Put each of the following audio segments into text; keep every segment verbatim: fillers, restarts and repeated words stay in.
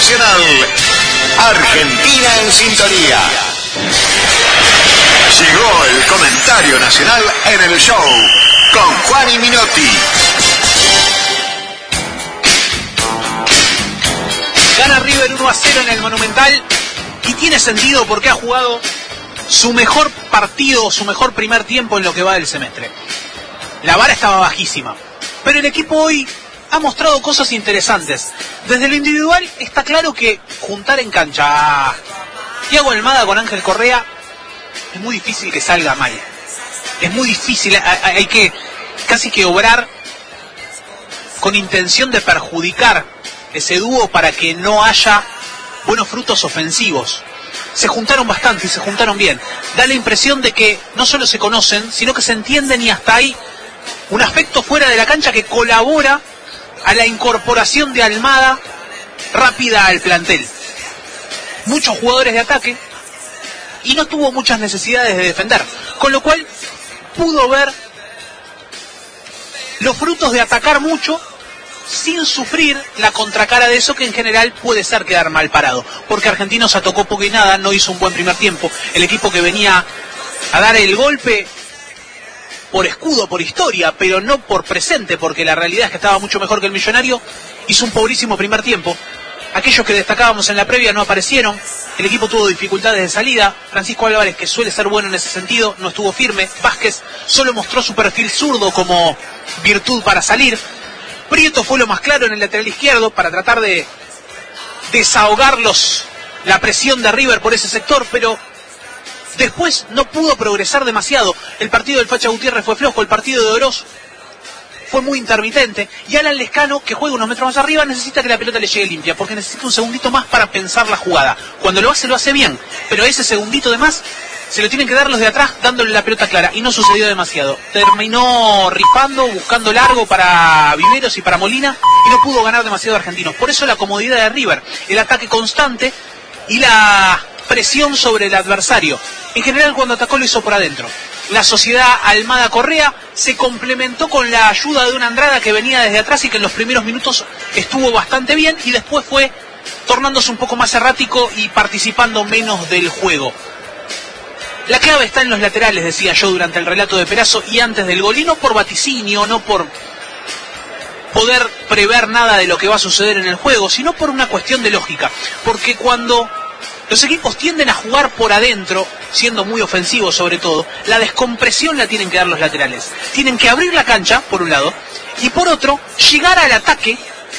Nacional. Argentina en sintonía. Llegó el comentario nacional en el show con Juan y Minotti. Gana River uno a cero en el Monumental y tiene sentido porque ha jugado su mejor partido, su mejor primer tiempo en lo que va del semestre. La vara estaba bajísima, pero el equipo hoy ha mostrado cosas interesantes. Desde lo individual está claro que juntar en cancha a Thiago Almada con Ángel Correa es muy difícil que salga mal. Es muy difícil, hay que casi que obrar con intención de perjudicar ese dúo para que no haya buenos frutos ofensivos. Se juntaron bastante y se juntaron bien. Da la impresión de que no solo se conocen, sino que se entienden y hasta hay un aspecto fuera de la cancha que colabora a la incorporación de Almada rápida al plantel. Muchos jugadores de ataque y no tuvo muchas necesidades de defender, con lo cual pudo ver los frutos de atacar mucho sin sufrir la contracara de eso, que en general puede ser quedar mal parado, porque Argentinos atacó poco y nada, no hizo un buen primer tiempo. El equipo que venía a dar el golpe por escudo, por historia, pero no por presente, porque la realidad es que estaba mucho mejor que el Millonario, hizo un pobrísimo primer tiempo. Aquellos que destacábamos en la previa no aparecieron, el equipo tuvo dificultades de salida. Francisco Álvarez, que suele ser bueno en ese sentido, no estuvo firme. Vázquez solo mostró su perfil zurdo como virtud para salir. Prieto fue lo más claro en el lateral izquierdo para tratar de desahogarlos la presión de River por ese sector, pero después no pudo progresar demasiado. El partido del Facha Gutiérrez fue flojo, el partido de Oroz fue muy intermitente, y Alan Lescano, que juega unos metros más arriba, necesita que la pelota le llegue limpia, porque necesita un segundito más para pensar la jugada. Cuando lo hace, lo hace bien, pero ese segundito de más se lo tienen que dar los de atrás dándole la pelota clara, y no sucedió demasiado. Terminó rifando, buscando largo para Viveros y para Molina, y no pudo ganar demasiado Argentinos. Por eso la comodidad de River, el ataque constante y la presión sobre el adversario. En general, cuando atacó lo hizo por adentro. La sociedad Almada Correa se complementó con la ayuda de una Andrada que venía desde atrás y que en los primeros minutos estuvo bastante bien, y después fue tornándose un poco más errático y participando menos del juego. La clave está en los laterales, decía yo durante el relato de Perazo y antes del gol, y no por vaticinio, no por poder prever nada de lo que va a suceder en el juego, sino por una cuestión de lógica, porque cuando los equipos tienden a jugar por adentro, siendo muy ofensivos sobre todo, la descompresión la tienen que dar los laterales. Tienen que abrir la cancha, por un lado, y por otro, llegar al ataque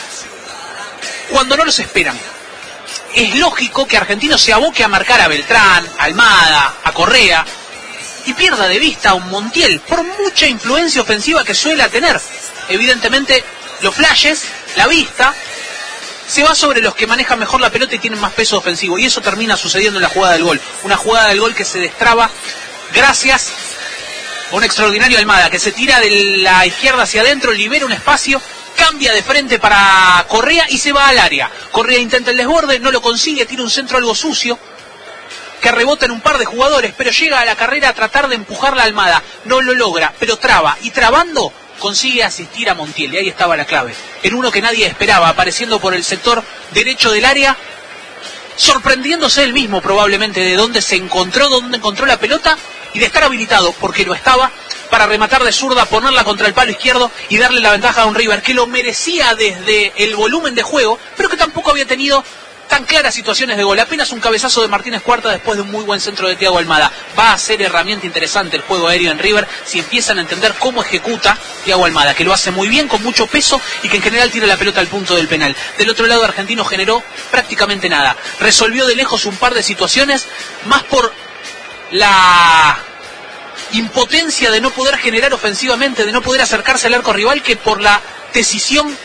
cuando no los esperan. Es lógico que Argentinos se aboque a marcar a Beltrán, a Almada, a Correa, y pierda de vista a un Montiel, por mucha influencia ofensiva que suele tener. Evidentemente, los flashes, la vista, se va sobre los que manejan mejor la pelota y tienen más peso ofensivo, y eso termina sucediendo en la jugada del gol. Una jugada del gol que se destraba gracias a un extraordinario Almada, que se tira de la izquierda hacia adentro, libera un espacio, cambia de frente para Correa y se va al área. Correa intenta el desborde, no lo consigue, tira un centro algo sucio que rebota en un par de jugadores, pero llega a la carrera a tratar de empujar la Almada, no lo logra, pero traba, y trabando consigue asistir a Montiel, y ahí estaba la clave. En uno que nadie esperaba, apareciendo por el sector derecho del área, sorprendiéndose él mismo probablemente de dónde se encontró, dónde encontró la pelota, y de estar habilitado, porque lo estaba, para rematar de zurda, ponerla contra el palo izquierdo y darle la ventaja a un River que lo merecía desde el volumen de juego, pero que tampoco había tenido tan claras situaciones de gol. Apenas un cabezazo de Martínez Cuarta después de un muy buen centro de Thiago Almada. Va a ser herramienta interesante el juego aéreo en River si empiezan a entender cómo ejecuta Thiago Almada, que lo hace muy bien, con mucho peso, y que en general tira la pelota al punto del penal. Del otro lado, Argentino generó prácticamente nada. Resolvió de lejos un par de situaciones, más por la impotencia de no poder generar ofensivamente, de no poder acercarse al arco rival, que por la decisión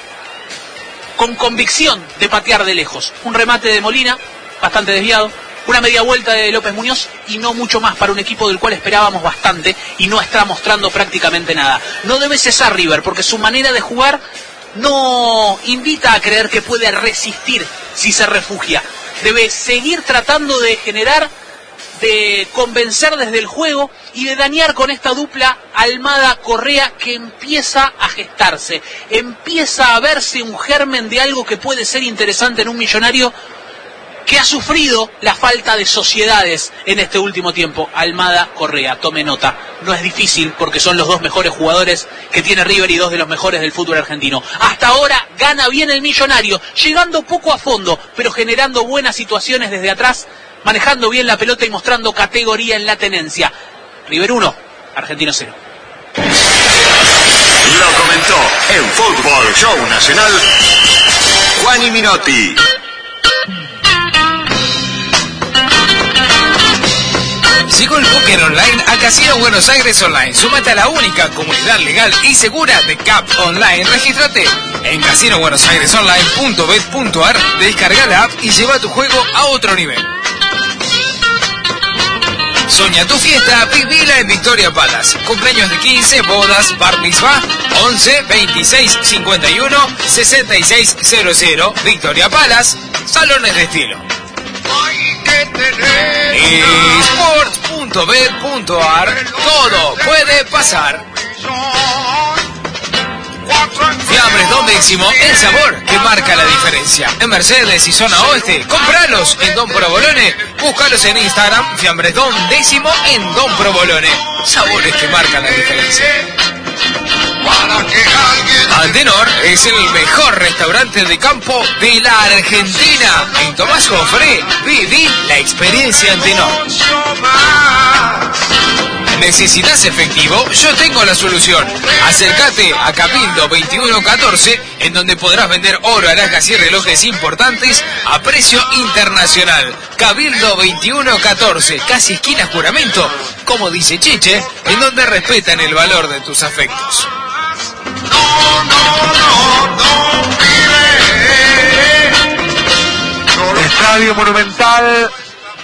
con convicción de patear de lejos. Un remate de Molina, bastante desviado, una media vuelta de López Muñoz, y no mucho más para un equipo del cual esperábamos bastante y no está mostrando prácticamente nada. No debe cesar River, porque su manera de jugar no invita a creer que puede resistir si se refugia. Debe seguir tratando de generar de convencer desde el juego y de dañar con esta dupla Almada-Correa que empieza a gestarse, empieza a verse un germen de algo que puede ser interesante en un Millonario que ha sufrido la falta de sociedades en este último tiempo. Almada-Correa, tome nota, no es difícil porque son los dos mejores jugadores que tiene River y dos de los mejores del fútbol argentino. Hasta ahora gana bien el Millonario, llegando poco a fondo, pero generando buenas situaciones desde atrás, manejando bien la pelota y mostrando categoría en la tenencia. River uno, Argentino cero. Lo comentó en Fútbol Show Nacional Juani Minotti. Llegó el póker online a Casino Buenos Aires Online. Súmate a la única comunidad legal y segura de C A P Online. Regístrate en casino buenos aires online punto bet punto ar, descarga la app y lleva tu juego a otro nivel. Soña tu fiesta, vivila en Victoria Palace. Cumpleaños de quince, bodas, bar mitzvah, once, veintiséis, cincuenta y uno, sesenta y seis cero cero. Victoria Palace, salones de estilo. eSports punto bet punto ar, todo puede pasar. Fiambres Don Décimo, el sabor que marca la diferencia. En Mercedes y zona oeste, compralos en Don Provolone. Búscalos en Instagram, Fiambres Don Décimo en Don Provolone. Sabores que marcan la diferencia. Antenor es el mejor restaurante de campo de la Argentina. En Tomás Jofré, viví la experiencia Antenor. ¿Necesitas efectivo? Yo tengo la solución. Acércate a Cabildo veintiuno catorce, en donde podrás vender oro, alhajas y relojes importantes a precio internacional. Cabildo veintiuno catorce, casi esquina Juramento, como dice Chiche, en donde respetan el valor de tus afectos. No, no, no, no, vive. Estadio Monumental.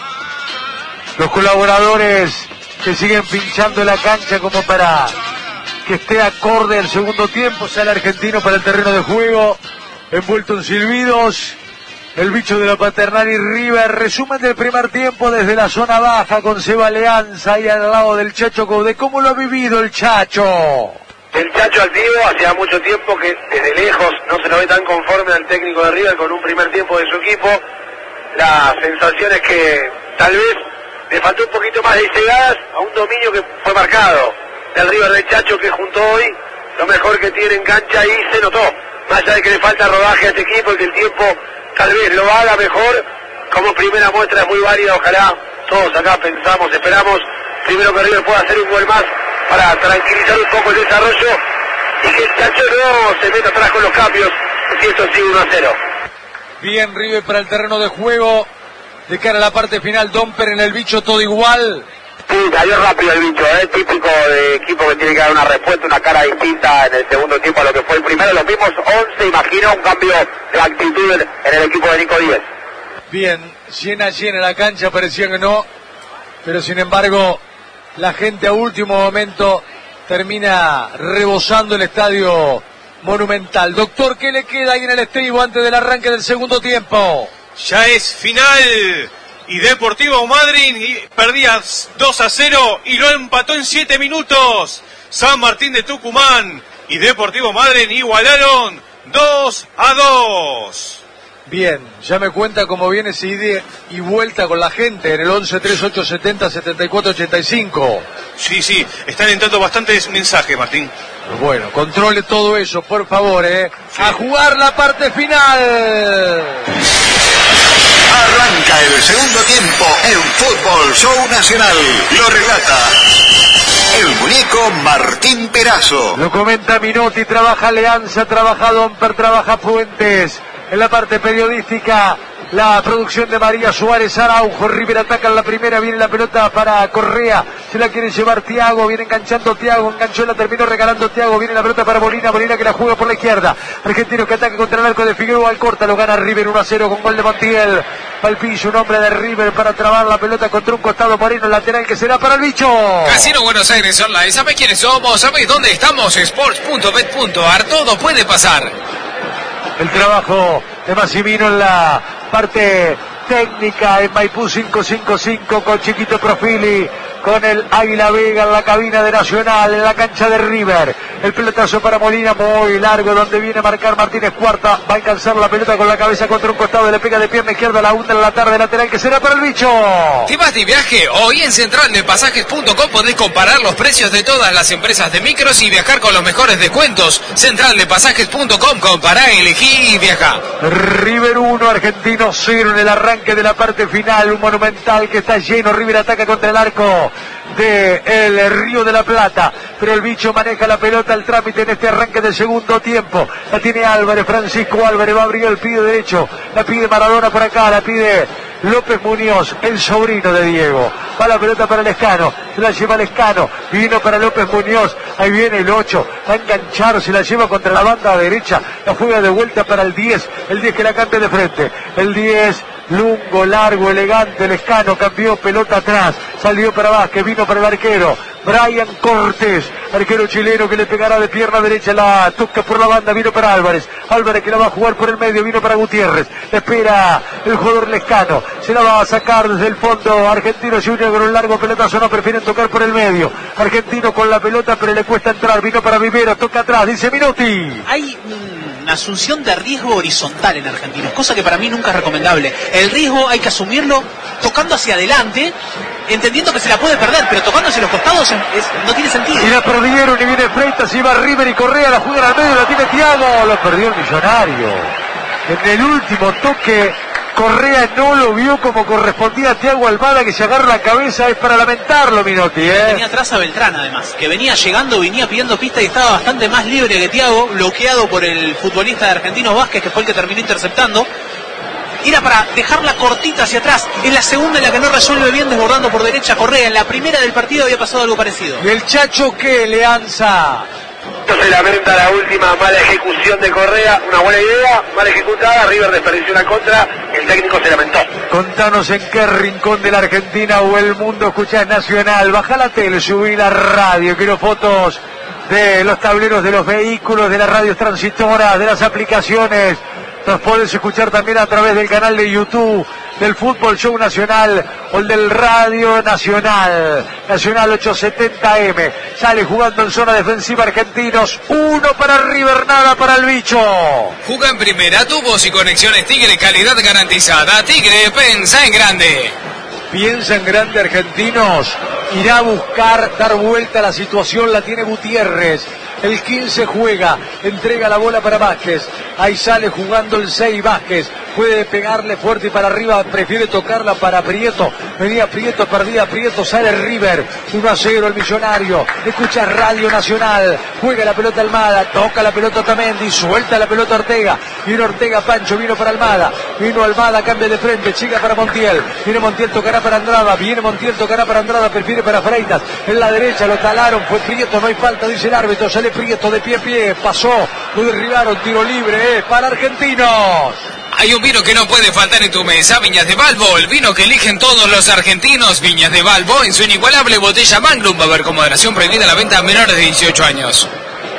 Los colaboradores que siguen pinchando la cancha como para que esté acorde el segundo tiempo. Sale Argentino para el terreno de juego, envuelto en silbidos. El bicho de la Paternal y River. Resumen del primer tiempo desde la zona baja con Seba Leanza ahí al lado del Chacho Coudet. ¿Cómo lo ha vivido el Chacho? El Chacho activo, hacía mucho tiempo que desde lejos no se lo ve tan conforme al técnico de River con un primer tiempo de su equipo. La sensación es que tal vez le faltó un poquito más de llegadas a un dominio que fue marcado del River del Chacho, que junto hoy lo mejor que tiene en cancha y se notó. Más allá de que le falta rodaje a este equipo y que el tiempo tal vez lo haga mejor, como primera muestra es muy válida. Ojalá todos acá pensamos, esperamos primero que River pueda hacer un gol más para tranquilizar un poco el desarrollo y que el Chacho no se meta atrás con los cambios, si esto sigue uno a cero. Bien River para el terreno de juego, de cara a la parte final. Domper en el bicho, todo igual. Sí, cayó rápido el bicho, es ¿eh? Típico de equipo que tiene que dar una respuesta, una cara distinta en el segundo tiempo a lo que fue el primero. Los mismos once, imagino un cambio de actitud en el equipo de Nico Díez. Bien, llena, llena la cancha, parecía que no, pero sin embargo la gente a último momento termina rebosando el Estadio Monumental. Doctor, ¿qué le queda ahí en el estribo antes del arranque del segundo tiempo? Ya es final y Deportivo Madryn perdía dos a cero y lo empató en siete minutos. San Martín de Tucumán y Deportivo Madryn igualaron dos a dos. Bien, ya me cuenta cómo viene esa ida y vuelta con la gente en el once tres ocho setenta setenta y cuatro ochenta y cinco. Sí, sí, están entrando bastantes mensajes, Martín. Bueno, controle todo eso, por favor, ¿eh? Sí. A jugar la parte final. Arranca el segundo tiempo en Fútbol Show Nacional. Lo relata el muñeco Martín Perazo. Lo comenta Minotti, trabaja Leanza, trabaja Domper, trabaja Fuentes. En la parte periodística, la producción de María Suárez Araujo. River ataca en la primera, viene la pelota para Correa, se la quiere llevar Thiago, viene enganchando Thiago, enganchó, la terminó regalando Thiago, viene la pelota para Molina, Molina que la juega por la izquierda. Argentino que ataca contra el arco de Figueroa, al corta, lo gana River uno a cero con gol de Montiel. Palpillo, un hombre de River para trabar la pelota contra un costado Moreno, lateral que será para el bicho. Casino Buenos Aires Online, ¿sabés quiénes somos? ¿Sabés dónde estamos? eSports punto bet punto ar, todo puede pasar. El trabajo de Massimino en la parte técnica en Maipú cinco cinco cinco con Chiquito Profili, con el Águila Vega en la cabina de Nacional, en la cancha de River. El pelotazo para Molina, muy largo, donde viene a marcar Martínez Cuarta. Va a alcanzar la pelota con la cabeza contra un costado, le pega de pierna izquierda, la hunda en la tarde lateral, que será para el Bicho. ¿Te vas de viaje? Hoy en central de pasajes punto com podés comparar los precios de todas las empresas de micros y viajar con los mejores descuentos. central de pasajes punto com, compará, elegí y viaja. River uno, Argentino cero en el arranque de la parte final. Un Monumental que está lleno. River ataca contra el arco de el Río de la Plata, pero el Bicho maneja la pelota, el trámite en este arranque del segundo tiempo. La tiene Álvarez, Francisco Álvarez, va a abrir el pie derecho, la pide Maradona por acá, la pide López Muñoz, el sobrino de Diego. Va la pelota para Lescano, se la lleva Lescano, vino para López Muñoz, ahí viene el ocho, va a enganchar, se la lleva contra la banda derecha, la juega de vuelta para el diez, el diez que la cambia de frente, el diez, lungo, largo, elegante, Lescano, cambió pelota atrás, salió para Vázquez, vino para el arquero, Brian Cortés, arquero chileno que le pegará de pierna derecha, la toca por la banda, vino para Álvarez, Álvarez que la va a jugar por el medio, vino para Gutiérrez, espera el jugador Lescano, se la va a sacar desde el fondo, Argentino Junior con un largo pelotazo, no prefieren tocar por el medio, Argentino con la pelota pero le cuesta entrar, vino para Vivero, toca atrás, dice Minuti. Hay una asunción de riesgo horizontal en Argentinos, cosa que para mí nunca es recomendable. El riesgo hay que asumirlo tocando hacia adelante, entendiendo que se la puede perder, pero tocando hacia los costados es, es, no tiene sentido. Y la perdieron y viene Freitas, y va River y Correa, la juegan al medio, la tiene Thiago, lo perdió el Millonario. En el último toque, Correa no lo vio como correspondía a Thiago Almada, que se agarra la cabeza, es para lamentarlo, Minotti, ¿eh? Tenía atrás a Beltrán, además, que venía llegando, venía pidiendo pista y estaba bastante más libre que Thiago, bloqueado por el futbolista de Argentinos Vázquez, que fue el que terminó interceptando. Era para dejarla cortita hacia atrás. En la segunda en la que no resuelve bien, desbordando por derecha Correa. En la primera del partido había pasado algo parecido. ¿Y el Chacho qué, Leanza? Se lamenta la última mala ejecución de Correa, una buena idea, mal ejecutada, River desperdició una contra, el técnico se lamentó. Contanos en qué rincón de la Argentina o el mundo escuchás Nacional. Baja la tele, subí la radio, quiero fotos de los tableros de los vehículos, de las radios transitoras, de las aplicaciones. Nos podés escuchar también a través del canal de YouTube del Fútbol Show Nacional o el del Radio Nacional. Nacional ochocientos setenta eme. Sale jugando en zona defensiva Argentinos. Uno para River, nada para el Bicho. Juega en primera, tubos y conexiones Tigre, calidad garantizada. Tigre, pensa en grande. Piensa en grande Argentinos. Irá a buscar dar vuelta a la situación, la tiene Gutiérrez. El quince juega, entrega la bola para Vázquez. Ahí sale jugando el seis Vázquez. Puede pegarle fuerte y para arriba, prefiere tocarla para Prieto. Venía Prieto, perdía Prieto, sale River. uno a cero el Millonario. Escucha Radio Nacional. Juega la pelota Almada, toca la pelota Otamendi, suelta la pelota Ortega. Vino Ortega, Pancho, vino para Almada. Vino Almada, cambia de frente, chica para Montiel. Viene Montiel, tocará para Andrada. Viene Montiel, tocará para Andrada, prefiere para Freitas. En la derecha lo talaron, fue Prieto, no hay falta, dice el árbitro. Sale Prieto de pie a pie, pasó, lo derribaron, tiro libre, eh, para Argentinos. Hay un vino que no puede faltar en tu mesa, Viñas de Balbo, el vino que eligen todos los argentinos. Viñas de Balbo, en su inigualable botella Magnum, va a haber con moderación prohibida la venta a menores de dieciocho años.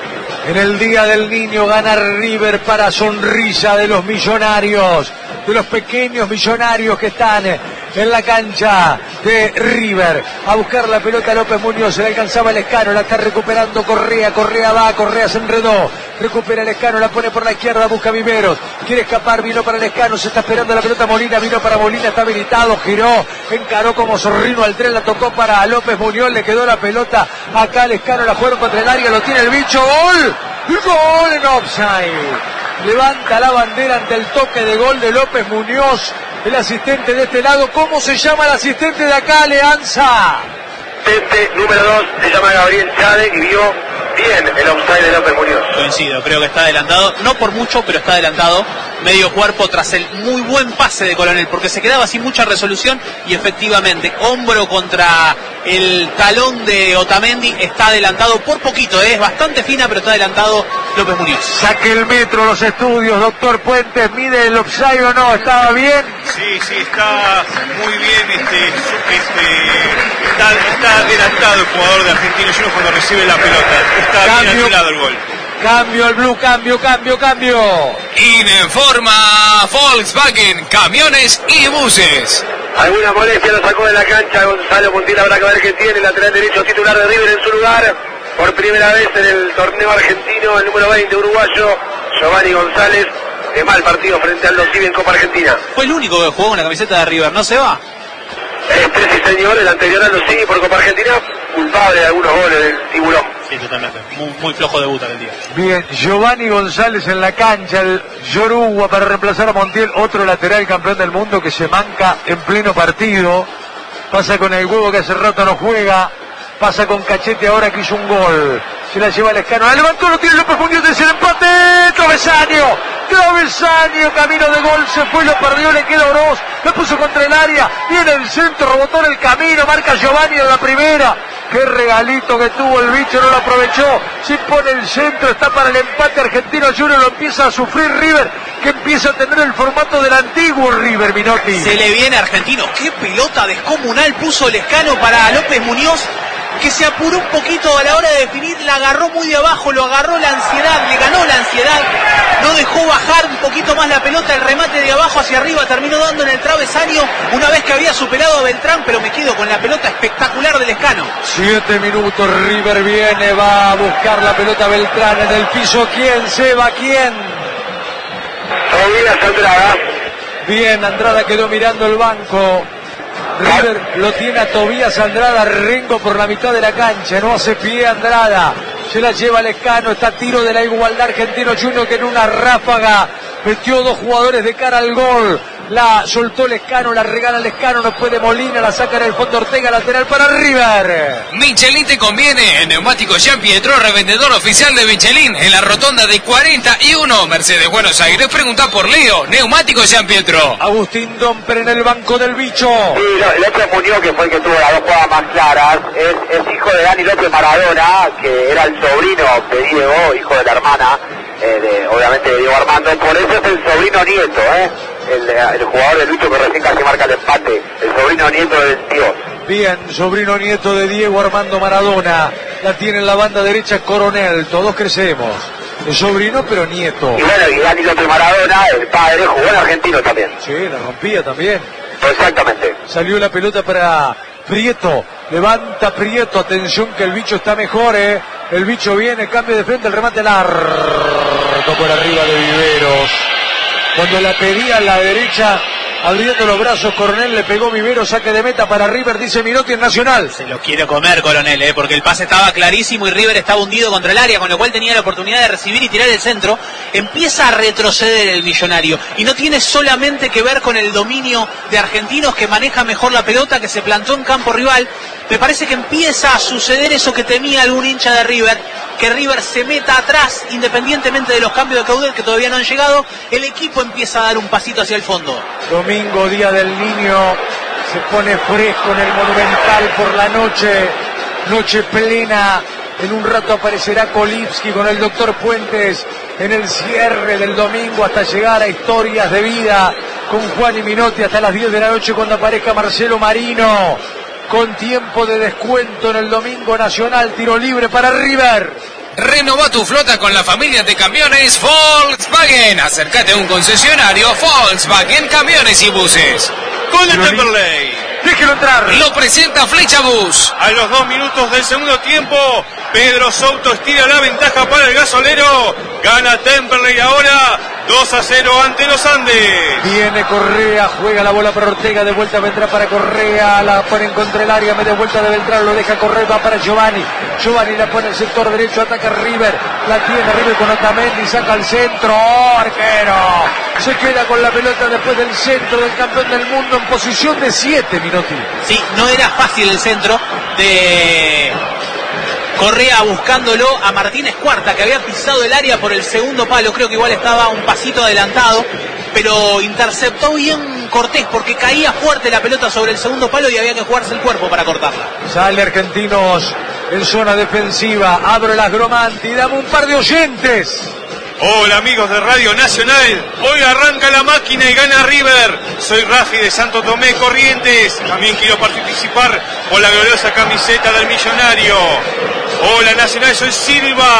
En el Día del Niño gana River para sonrisa de los millonarios, de los pequeños millonarios que están en la cancha de River. A buscar la pelota López Muñoz, se le alcanzaba el Lescano, la está recuperando Correa, Correa va, Correa se enredó, recupera el Lescano, la pone por la izquierda, busca Viveros, quiere escapar, vino para el Lescano, se está esperando la pelota Molina, vino para Molina, está habilitado, giró, encaró como zorrino al tren, la tocó para López Muñoz, le quedó la pelota acá Lescano, la jugaron contra el área, lo tiene el Bicho, gol, gol en offside. Levanta la bandera ante el toque de gol de López Muñoz, el asistente de este lado. ¿Cómo se llama el asistente de acá, Leanza? Asistente número dos se llama Gabriel Chade y vio bien el offside de López Muñoz. Coincido, creo que está adelantado, no por mucho, pero está adelantado. Medio cuerpo tras el muy buen pase de Coronel, porque se quedaba sin mucha resolución y efectivamente, hombro contra el talón de Otamendi, está adelantado por poquito, ¿eh? Es bastante fina, pero está adelantado López Muñoz. Saque el metro, los estudios, doctor Puentes, mide el offside o no, ¿estaba bien? Sí, sí, está muy bien, este, este, está, está adelantado el jugador de Argentinos Juniors cuando recibe la pelota, está Cambio. bien anulado el gol. Cambio al blue, cambio, cambio, cambio. Informa Volkswagen, camiones y buses. Alguna molestia lo sacó de la cancha Gonzalo Montiel, habrá que ver qué tiene. Lateral derecho titular de River en su lugar. Por primera vez en el torneo argentino, el número veinte uruguayo, Giovanni González. De mal partido frente al Los en Copa Argentina. Fue el único que jugó con la camiseta de River, ¿no se va? Este sí señor, el anterior a Los por Copa Argentina, culpable de algunos goles del tiburón. Sí, totalmente. Muy, muy flojo debut aquel día. Bien, Giovanni González en la cancha, el Yoruba para reemplazar a Montiel, otro lateral campeón del mundo que se manca en pleno partido. Pasa con el huevo que hace rato no juega. Pasa con Cachete ahora que hizo un gol. Se la lleva Lescano. La levantó, lo tiene López Muñoz, es el empate. Travesaño. Travesaño. Camino de gol. Se fue, lo perdió. Le queda Oroz. Lo puso contra el área. Viene el centro. Rebotó en el camino. Marca Giovanni en la primera. Qué regalito que tuvo el bicho. No lo aprovechó. Se pone el centro. Está para el empate. Argentino Junior lo empieza a sufrir River. Que empieza a tener el formato del antiguo River, Minotti. Se le viene Argentino. Qué pelota descomunal puso Lescano para López Muñoz, que se apuró un poquito a la hora de definir, la agarró muy de abajo, lo agarró la ansiedad, le ganó la ansiedad, no dejó bajar un poquito más la pelota, el remate de abajo hacia arriba terminó dando en el travesaño una vez que había superado a Beltrán, pero me quedo con la pelota espectacular de Lescano. Siete minutos, River viene, va a buscar la pelota Beltrán en el piso. ¿Quién se va? ¿Quién? Tobías Andrada. Bien, Andrada quedó mirando el banco. River lo tiene a Tobías Andrada, Rengo por la mitad de la cancha, no hace pie Andrada, se la lleva Lescano, está a tiro de la igualdad. Argentino Junior que en una ráfaga metió dos jugadores de cara al gol, la soltó Lescano, la regala Lescano, no puede Molina, la saca en el fondo Ortega, lateral para River. Michelin te conviene, en Neumáticos Jean Pietro, revendedor oficial de Michelin, en la rotonda de cuarenta y uno, Mercedes, Buenos Aires. Pregunta por Leo, Neumáticos Jean Pietro. Agustín Domper en el banco del bicho. Sí, López Muñoz, que fue el que tuvo las dos jugadas más claras, es, es hijo de Dani López Maradona, que era el sobrino de Diego, hijo de la hermana, eh, de, obviamente de Diego Armando, por eso es el sobrino nieto, ¿eh? El, el jugador de Lucho que recién casi marca el empate, el sobrino nieto del Dios. Bien, sobrino nieto de Diego Armando Maradona, la tiene en la banda derecha Coronel, todos crecemos. El sobrino pero nieto. Y bueno, y Dani López Maradona, el padre, jugó en Argentino también. Sí, la rompía también. Exactamente. Salió la pelota para Prieto, levanta Prieto, atención que el bicho está mejor, eh. El bicho viene, cambio de frente, el remate largo por arriba de Viveros. Cuando la pedía a la derecha, abriendo los brazos, Coronel le pegó Viveros, saque de meta para River, dice Minotti en Nacional. Se lo quiere comer Coronel, eh, porque el pase estaba clarísimo y River estaba hundido contra el área, con lo cual tenía la oportunidad de recibir y tirar el centro. Empieza a retroceder el Millonario y no tiene solamente que ver con el dominio de Argentinos, que maneja mejor la pelota, que se plantó en campo rival. Me parece que empieza a suceder eso que temía algún hincha de River, que River se meta atrás, independientemente de los cambios de caudal que todavía no han llegado. El equipo empieza a dar un pasito hacia el fondo. Domingo, Día del Niño, se pone fresco en el Monumental por la noche, noche plena. En un rato aparecerá Kolipski con el doctor Puentes en el cierre del domingo hasta llegar a Historias de Vida con Juan y Minotti hasta las diez de la noche, cuando aparezca Marcelo Marino con tiempo de descuento en el Domingo Nacional. Tiro libre para River. Renova tu flota con la familia de camiones Volkswagen. Acércate a un concesionario Volkswagen Camiones y Buses. Con el Temperley. Déjelo entrar. Lo presenta Flecha Bus. A los dos minutos del segundo tiempo, Pedro Souto estira la ventaja para el gasolero. Gana Temperley ahora dos a cero ante los Andes. Viene Correa, juega la bola para Ortega, de vuelta vendrá para Correa, la pone en contra el área, media vuelta de Beltrán, lo deja correr, va para Giovanni. Giovanni la pone en el sector derecho, ataca River, la tiene River con Otamendi, saca al centro, ¡oh, arquero! Se queda con la pelota después del centro del campeón del mundo en posición de siete, Minotti. Sí, no era fácil el centro de Correa buscándolo a Martínez Cuarta, que había pisado el área por el segundo palo. Creo que igual estaba un pasito adelantado, pero interceptó bien Cortés porque caía fuerte la pelota sobre el segundo palo y había que jugarse el cuerpo para cortarla. Sale Argentinos en zona defensiva, abre las Gromanti, dame un par de oyentes. Hola amigos de Radio Nacional, hoy arranca la máquina y gana River. Soy Rafi de Santo Tomé, Corrientes. También quiero participar por la gloriosa camiseta del Millonario. Hola Nacional, soy Silva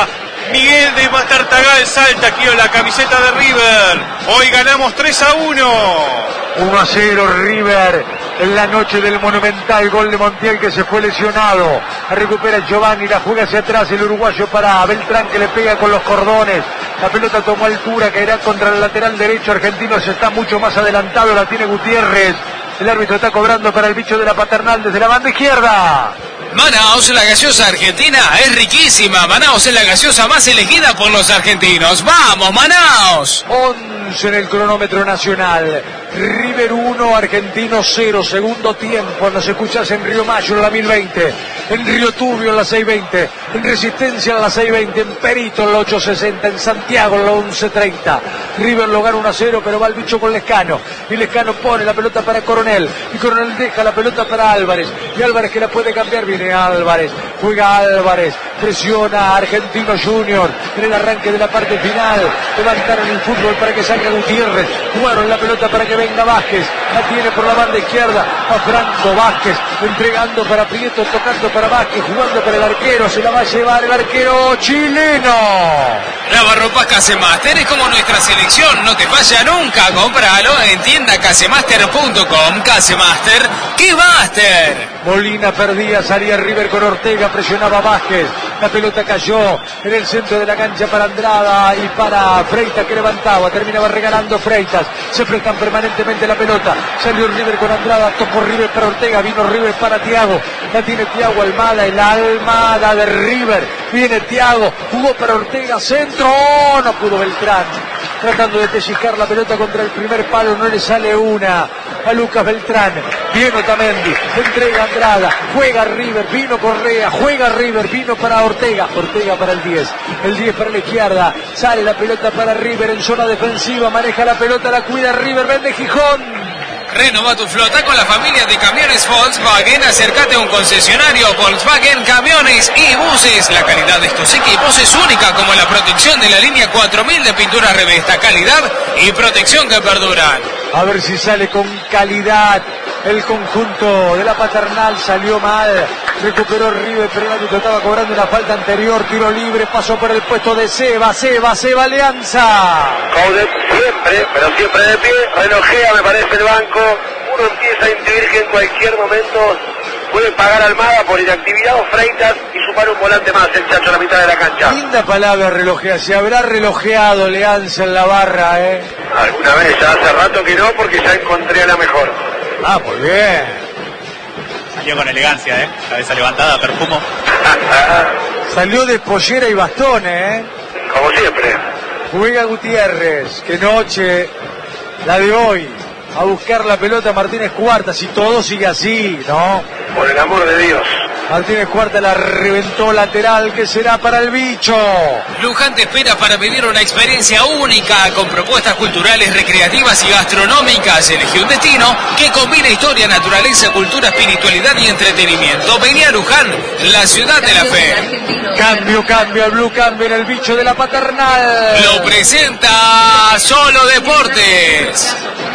Miguel de Matartagal salta aquí en la camiseta de River. Hoy ganamos tres a uno. uno a cero River en la noche del Monumental. Gol de Montiel, que se fue lesionado. Recupera Giovanni, la juega hacia atrás el uruguayo para Beltrán, que le pega con los cordones. La pelota tomó altura, caerá contra el lateral derecho argentino. Se está mucho más adelantado, la tiene Gutiérrez. El árbitro está cobrando para el bicho de la Paternal desde la banda izquierda. Manaos, la gaseosa argentina, es riquísima. Manaos es la gaseosa más elegida por los argentinos. ¡Vamos, Manaos! once en el cronómetro nacional. River uno, Argentino cero. Segundo tiempo. Nos escuchas en Río Mayo en la mil veinte. En Río Turbio en la seiscientos veinte. En Resistencia en la seiscientos veinte. En Perito en la ochocientos sesenta. En Santiago en la once treinta. River lo gana uno a cero, pero va el bicho con Lescano. Y Lescano pone la pelota para Coronel. Y Coronel deja la pelota para Álvarez. Y Álvarez, que la puede cambiar. Viene Álvarez. Juega Álvarez. Presiona a Argentino Junior. En el arranque de la parte final. Levantaron el fútbol para que salga Gutiérrez. Jugaron la pelota para que venga Vázquez. La tiene por la banda izquierda a Franco Vázquez. Entregando para Prieto. Tocando para Vázquez. Jugando para el arquero. Se la va a llevar el arquero chileno. Lavarropas Casemaster es como nuestra selección, no te falla nunca. Cómpralo en tienda casemaster punto com. Casemaster, ¡qué máster! Molina perdía, salía River con Ortega, presionaba Vázquez. La pelota cayó en el centro de la cancha para Andrada y para Freitas, que levantaba. Terminaba regalando Freitas. Se prestan permanentemente la pelota. Salió River con Andrada, tocó River para Ortega, vino River para Thiago. La tiene Thiago Almada, el Almada de River. Viene Thiago, jugó para Ortega, centro. ¡Oh! No pudo Beltrán. Tratando de pellizcar la pelota contra el primer palo, no le sale una a Lucas Beltrán. Viene Otamendi, entrega Andrada, juega River, vino Correa, juega River, vino para Ortega, Ortega para el diez, el diez para la izquierda, sale la pelota para River en zona defensiva, maneja la pelota, la cuida River, vende Gijón. Renova tu flota con la familia de camiones Volkswagen. Acércate a un concesionario Volkswagen Camiones y Buses. La calidad de estos equipos es única, como la protección de la línea cuatro mil de pintura Revesta. Calidad y protección que perduran. A ver si sale con calidad el conjunto de la Paternal. Salió mal, recuperó River, pero el árbitro estaba cobrando una falta anterior. Tiro libre, pasó por el puesto de Seba, Seba, Seba Alianza. Coudet siempre, pero siempre de pie, relojea, me parece, el banco. Uno empieza a intuir que en cualquier momento puede pagar Almada por inactividad o Freitas y sumar un volante más, el Chacho a la mitad de la cancha. Linda palabra, relojea. Se habrá relojeado Alianza en la barra, ¿eh? Alguna vez, ya hace rato que no, porque ya encontré a la mejor. Ah, muy bien. Salió con elegancia, ¿eh? Cabeza levantada, perfumo. Salió de pollera y bastones, ¿eh? Como siempre. Juega Gutiérrez. Qué noche la de hoy. A buscar la pelota Martínez Cuarta. Si todo sigue así, ¿no? Por el amor de Dios. Martínez Cuarta la reventó lateral, que será para el bicho. Luján te espera para vivir una experiencia única con propuestas culturales, recreativas y gastronómicas. Elegí un destino que combina historia, naturaleza, cultura, espiritualidad y entretenimiento. Vení a Luján, la ciudad de la fe. Cambio, cambio, el blue cambio en el bicho de la Paternal. Lo presenta Solo Deportes.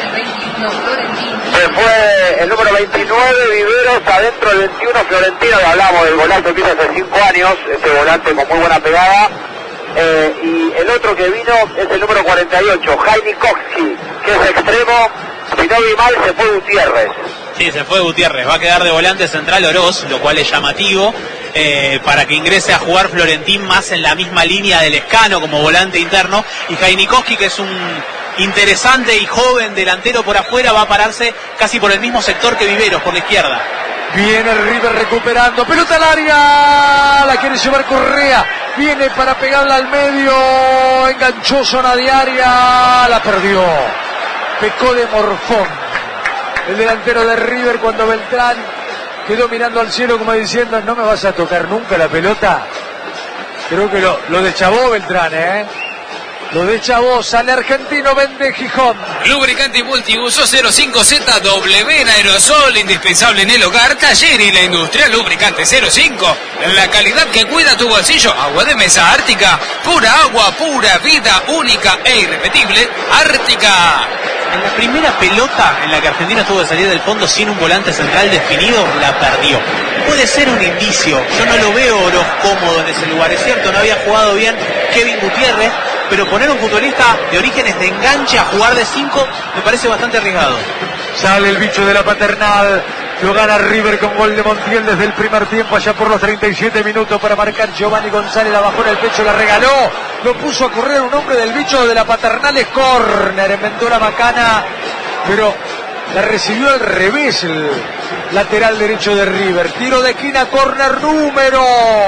Se fue el número veintinueve, Viveros, adentro el veintiuno, Florentino, y hablamos del volante que hizo hace cinco años, este volante con muy buena pegada. Eh, y el otro que vino es el número cuarenta y ocho, Jaime Koski, que es extremo. Si no vi mal, se fue Gutiérrez. Sí, se fue Gutiérrez. Va a quedar de volante central Oroz, lo cual es llamativo, eh, para que ingrese a jugar Florentín más en la misma línea del Lescano como volante interno. Y Jainikowski, que es un interesante y joven delantero por afuera, va a pararse casi por el mismo sector que Viveros, por la izquierda. Viene River recuperando, pelota al área, la quiere llevar Correa, viene para pegarla al medio, enganchó zona de área, la perdió, pecó de morfón el delantero de River cuando Beltrán quedó mirando al cielo como diciendo, no me vas a tocar nunca la pelota. Creo que lo, lo deschavó Beltrán, ¿eh? Lo de Chavos, sale Argentino, vende Gijón. Lubricante multiuso cero cinco Z W en aerosol, indispensable en el hogar, taller y la industria. Lubricante cero cinco, la calidad que cuida tu bolsillo. Agua de mesa Ártica, pura agua, pura vida, única e irrepetible. Ártica. En la primera pelota en la que Argentina tuvo que salir del fondo sin un volante central definido, la perdió. Puede ser un indicio, yo no lo veo Oroz cómodo en ese lugar, es cierto, no había jugado bien Kevin Gutiérrez, pero poner un futbolista de orígenes de enganche a jugar de cinco me parece bastante arriesgado. Sale el bicho de la Paternal, lo gana River con gol de Montiel desde el primer tiempo, allá por los treinta y siete minutos para marcar Giovanni González, la bajó en el pecho, la regaló, lo puso a correr un hombre del bicho de la Paternal, es córner, inventó la macana, pero la recibió al revés el lateral derecho de River. Tiro de esquina, córner número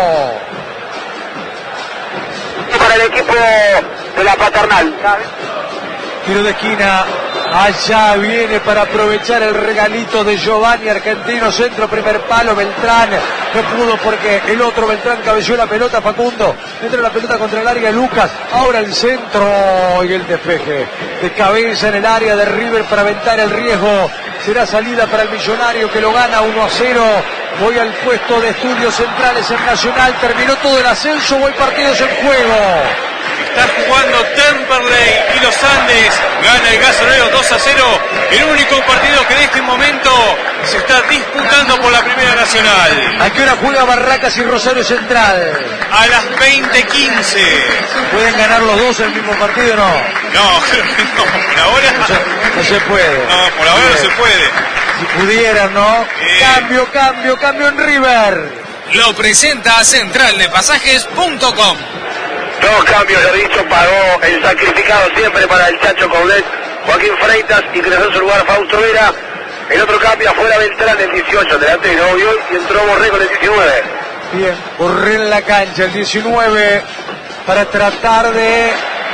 para el equipo de la Paternal. Tiro de esquina, allá viene para aprovechar el regalito de Giovanni, argentino, centro, primer palo, Beltrán, no pudo porque el otro Beltrán cabeció la pelota, Facundo, entra la pelota contra el área, Lucas, ahora el centro y el despeje de cabeza en el área de River para aventar el riesgo, será salida para el Millonario que lo gana uno a cero, voy al puesto de estudios centrales en Nacional, terminó todo el ascenso, voy partidos en juego. Está jugando Temperley y los Andes. Gana el Gasolero dos a cero. El único partido que en este momento se está disputando por la Primera Nacional. ¿A qué hora juega Barracas y Rosario Central? A las veinte quince. ¿Pueden ganar los dos en el mismo partido o no? No, no, por ahora no se, no se puede. No, por ahora no se puede. Si pudieran, ¿no? Eh. Cambio, cambio, cambio en River. Lo presenta Central de Pasajes punto com. Dos cambios, lo dicho, pagó el sacrificado siempre para el Chacho Coudet, Joaquín Freitas, ingresó en su lugar Fausto Vera. El otro cambio afuera Beltrán, el dieciocho, delantero, obvio, y entró Borré con el diecinueve. Bien, Borré en la cancha, el diecinueve, para tratar de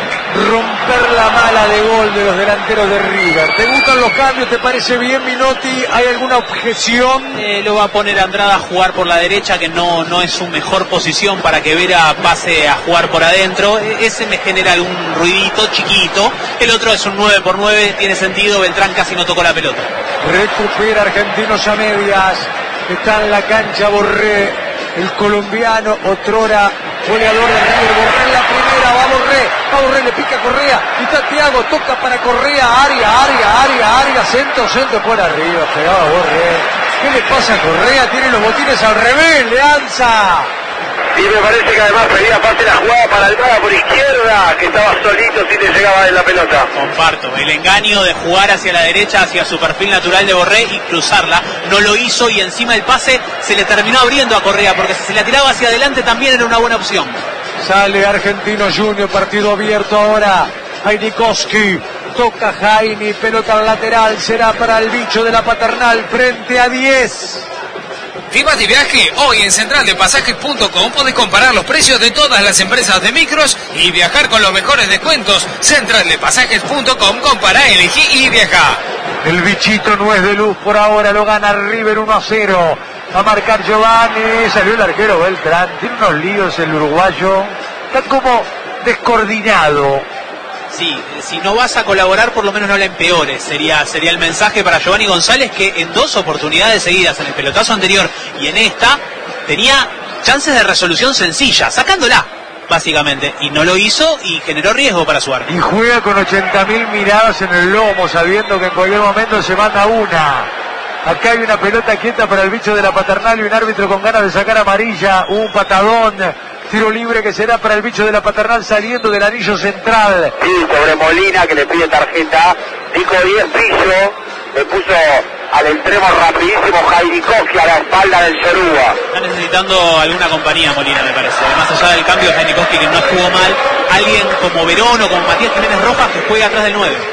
romper la mala de gol de los delanteros de River. ¿Te gustan los cambios? ¿Te parece bien, Minotti? ¿Hay alguna objeción? Eh, lo va a poner Andrada a jugar por la derecha, que no, no es su mejor posición para que Vera pase a jugar por adentro. Ese me genera algún ruidito chiquito. El otro es un nueve por nueve, tiene sentido. Beltrán casi no tocó la pelota. Recupera Argentinos a medias. Está en la cancha Borré, el colombiano, otrora goleador de River. Borré en la primera, va Borré, va Borré, le pica Correa, y está Thiago, toca para Correa, área, área, área, área, centro, centro, por arriba, pegaba Borré. ¿Qué le pasa a Correa? Tiene los botines al revés, Leanza. Y me parece que además pedía parte la jugada para Almada por izquierda, que estaba solito si le llegaba en la pelota. Comparto, el engaño de jugar hacia la derecha, hacia su perfil natural de Borré y cruzarla, no lo hizo y encima el pase se le terminó abriendo a Correa, porque si se la tiraba hacia adelante también era una buena opción. Sale Argentino Junior, partido abierto ahora, Jainikowski, toca Jaini, pelota al lateral, será para el bicho de la Paternal, frente a diez. ¿Te vas de viaje? Hoy en central de pasajes punto com podés comparar los precios de todas las empresas de micros y viajar con los mejores descuentos. central de pasajes punto com, compará, elegí y viajá. El bichito no es de luz por ahora, lo gana River uno a cero. Va a marcar Giovanni, salió el arquero Beltrán, tiene unos líos el uruguayo, está como descoordinado. Sí, si no vas a colaborar, por lo menos no la empeores. Sería, sería el mensaje para Giovanni González, que en dos oportunidades seguidas, en el pelotazo anterior y en esta, tenía chances de resolución sencilla, sacándola, básicamente. Y no lo hizo y generó riesgo para su arco. Y juega con ochenta mil miradas en el lomo, sabiendo que en cualquier momento se manda una. Acá hay una pelota quieta para el bicho de la Paternal y un árbitro con ganas de sacar amarilla, un patadón. Tiro libre que será para el bicho de la Paternal saliendo del anillo central. Sí, sobre Molina que le pide tarjeta. Dico diez piso. Le puso al extremo rapidísimo Jainikowski a la espalda del Cherúa. Está necesitando alguna compañía Molina, me parece. Más allá del cambio de Jainikowski, que no estuvo mal, alguien como Verón o como Matías Jiménez Rojas que juegue atrás del nueve.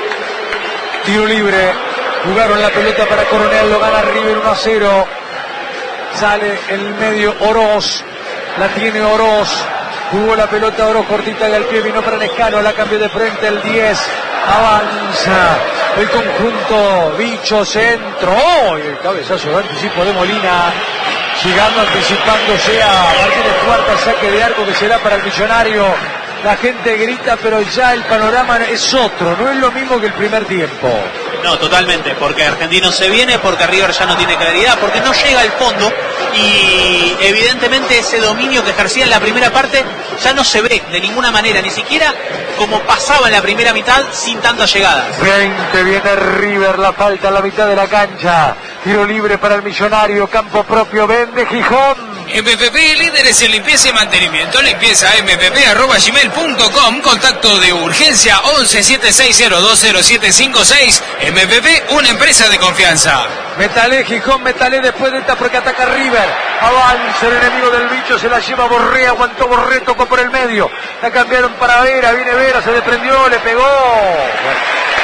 Tiro libre. Jugaron la pelota para Coronel, lo gana River uno a cero. Sale el medio Oroz. La tiene Oroz, jugó la pelota Oroz cortita y al pie, vino para Lescano, la cambió de frente el diez, avanza el conjunto, bicho centro, ¡oh! Y el cabezazo de anticipo de Molina, llegando, anticipándose a Martínez Cuarta, saque de arco que será para el Millonario, la gente grita, pero ya el panorama es otro, no es lo mismo que el primer tiempo. No, totalmente, porque Argentino se viene, porque River ya no tiene claridad, porque no llega al fondo y evidentemente ese dominio que ejercía en la primera parte ya no se ve de ninguna manera, ni siquiera como pasaba en la primera mitad sin tantas llegadas. veinte, viene River, la falta a la mitad de la cancha, tiro libre para el Millonario, campo propio, vende Gijón. M P P, líderes en limpieza y mantenimiento, limpieza m p p arroba gmail punto com, contacto de urgencia once siete seis cero dos cero siete cinco seis, M P P, una empresa de confianza. Metalé, Gijón, Metalé después de esta porque ataca River, avanza el enemigo del bicho, se la lleva Borré, aguantó Borré, tocó por el medio, la cambiaron para Vera, viene Vera, se desprendió, le pegó. Bueno,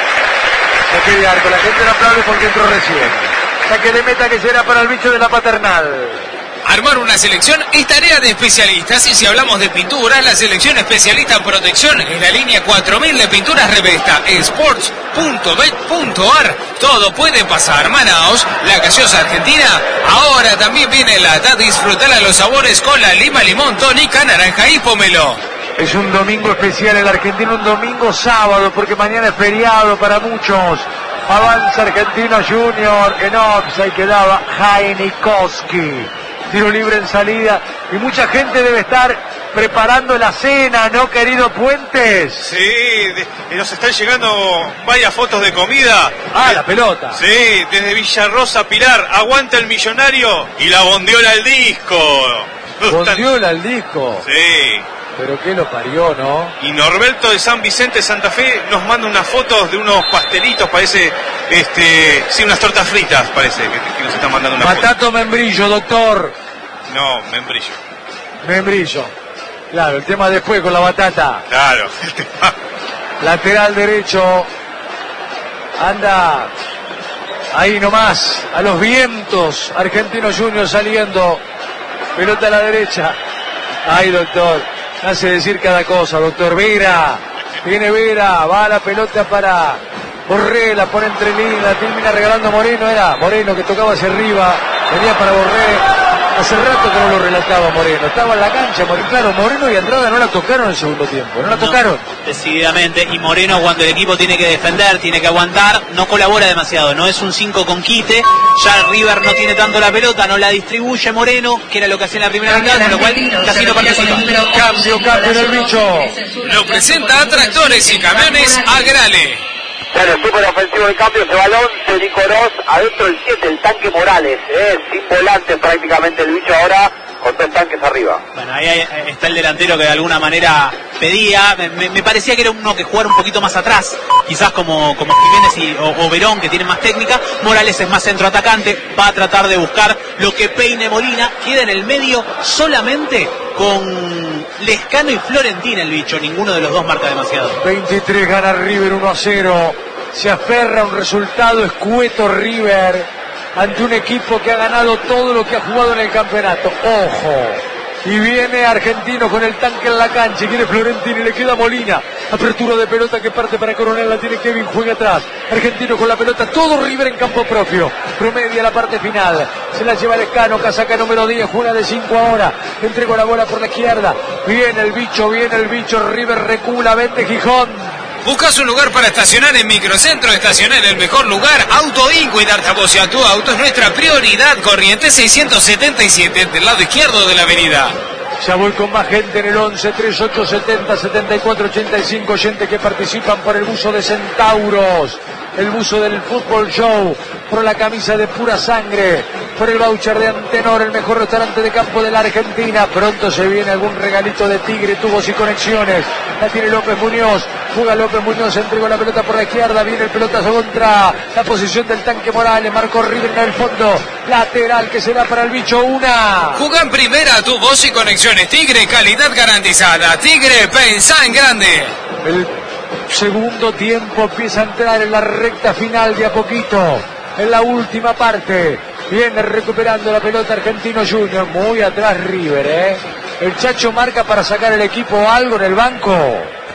saque de arco, la gente no aplaude porque entró recién. Saque de meta que será para el bicho de la Paternal. Armar una selección es tarea de especialistas y si hablamos de pintura, la selección especialista en protección es la línea cuatro mil de pinturas Revesta, sports punto bet punto ar. Todo puede pasar. Manaos, la gaseosa argentina, ahora también viene lata. Disfrutala los sabores con la lima, limón, tónica, naranja y pomelo. Es un domingo especial el argentino, un domingo sábado, porque mañana es feriado para muchos. Avanza Argentino Junior, en offside quedaba Heinikowski. Tiro libre en salida y mucha gente debe estar preparando la cena, ¿no, querido Puentes? Sí, de, nos están llegando varias fotos de comida. Ah, la pelota. Sí, desde Villarrosa Pilar, aguanta el Millonario y la bondiola al disco. Bondiola al disco. Sí. Pero qué lo parió, ¿no? Y Norberto de San Vicente, Santa Fe, nos manda unas fotos de unos pastelitos, parece, este, sí, unas tortas fritas, parece, que, que nos están mandando una Patato membrillo, doctor. No, membrillo. Membrillo. Claro, el tema después con la batata. Claro, el tema. Lateral derecho. Anda ahí nomás, a los vientos. Argentino Junior saliendo. Pelota a la derecha. Ay, doctor. Hace decir cada cosa, doctor. Vera, viene Vera, va a la pelota para Borré, la pone entre líneas, la termina regalando Moreno, era Moreno que tocaba hacia arriba, venía para Borré. Hace rato que no lo relataba Moreno, estaba en la cancha, Moreno, claro, Moreno y Andrada no la tocaron en el segundo tiempo, no la tocaron. No, decididamente, y Moreno cuando el equipo tiene que defender, tiene que aguantar, no colabora demasiado, no es un cinco con quite, ya River no tiene tanto la pelota, no la distribuye Moreno, que era lo que hacía en la primera mitad, con lo cual casi no participa. Cambio, cambio en el bicho. Lo presenta a Tractores y Camiones Agrale. Bueno, súper ofensivo el cambio, ese balón, Federico Oroz, adentro el siete, el tanque Morales, eh, sin volante prácticamente el bicho ahora, con tres tanques arriba. Bueno, ahí hay, está el delantero que de alguna manera pedía, me, me parecía que era uno que jugara un poquito más atrás, quizás como, como Jiménez y, o, o Verón, que tiene más técnica. Morales es más centro atacante, va a tratar de buscar lo que peine Molina, queda en el medio solamente con Lescano y Florentín el bicho, ninguno de los dos marca demasiado. veintitrés gana River uno a cero, se aferra a un resultado escueto River ante un equipo que ha ganado todo lo que ha jugado en el campeonato. Ojo, y viene Argentino con el tanque en la cancha, y viene Florentín y le queda Molina, apertura de pelota que parte para Coronel, la tiene Kevin, juega atrás, Argentino con la pelota, todo River en campo propio, promedia la parte final, se la lleva Lescano, casaca número diez, juega de cinco ahora, entregó la bola por la izquierda, viene el bicho, viene el bicho, River recula, vende Gijón. ¿Buscas un lugar para estacionar en Microcentro? Estacionar el mejor lugar. Auto Inco y darte voz a tu auto es nuestra prioridad. Corriente seiscientos setenta y siete del lado izquierdo de la avenida. Ya voy con más gente en el once, treinta y ocho, setenta, setenta y cuatro, ochenta y cinco, gente que participan por el buzo de Centauros, el buzo del Fútbol Show, por la camisa de Pura Sangre, por el voucher de Antenor, el mejor restaurante de campo de la Argentina. Pronto se viene algún regalito de Tigre, tubos y conexiones. La tiene López Muñoz, juega López Muñoz, entregó la pelota por la izquierda, viene el pelotazo contra la posición del tanque Morales, marcó River en el fondo, lateral que será para el bicho, una. Juga en primera, tubos y conexiones Tigre, calidad garantizada. Tigre, pensá en grande. El segundo tiempo empieza a entrar en la recta final de a poquito, en la última parte. Viene recuperando la pelota Argentino Junior, muy atrás River, ¿eh? El Chacho marca para sacar el equipo algo en el banco.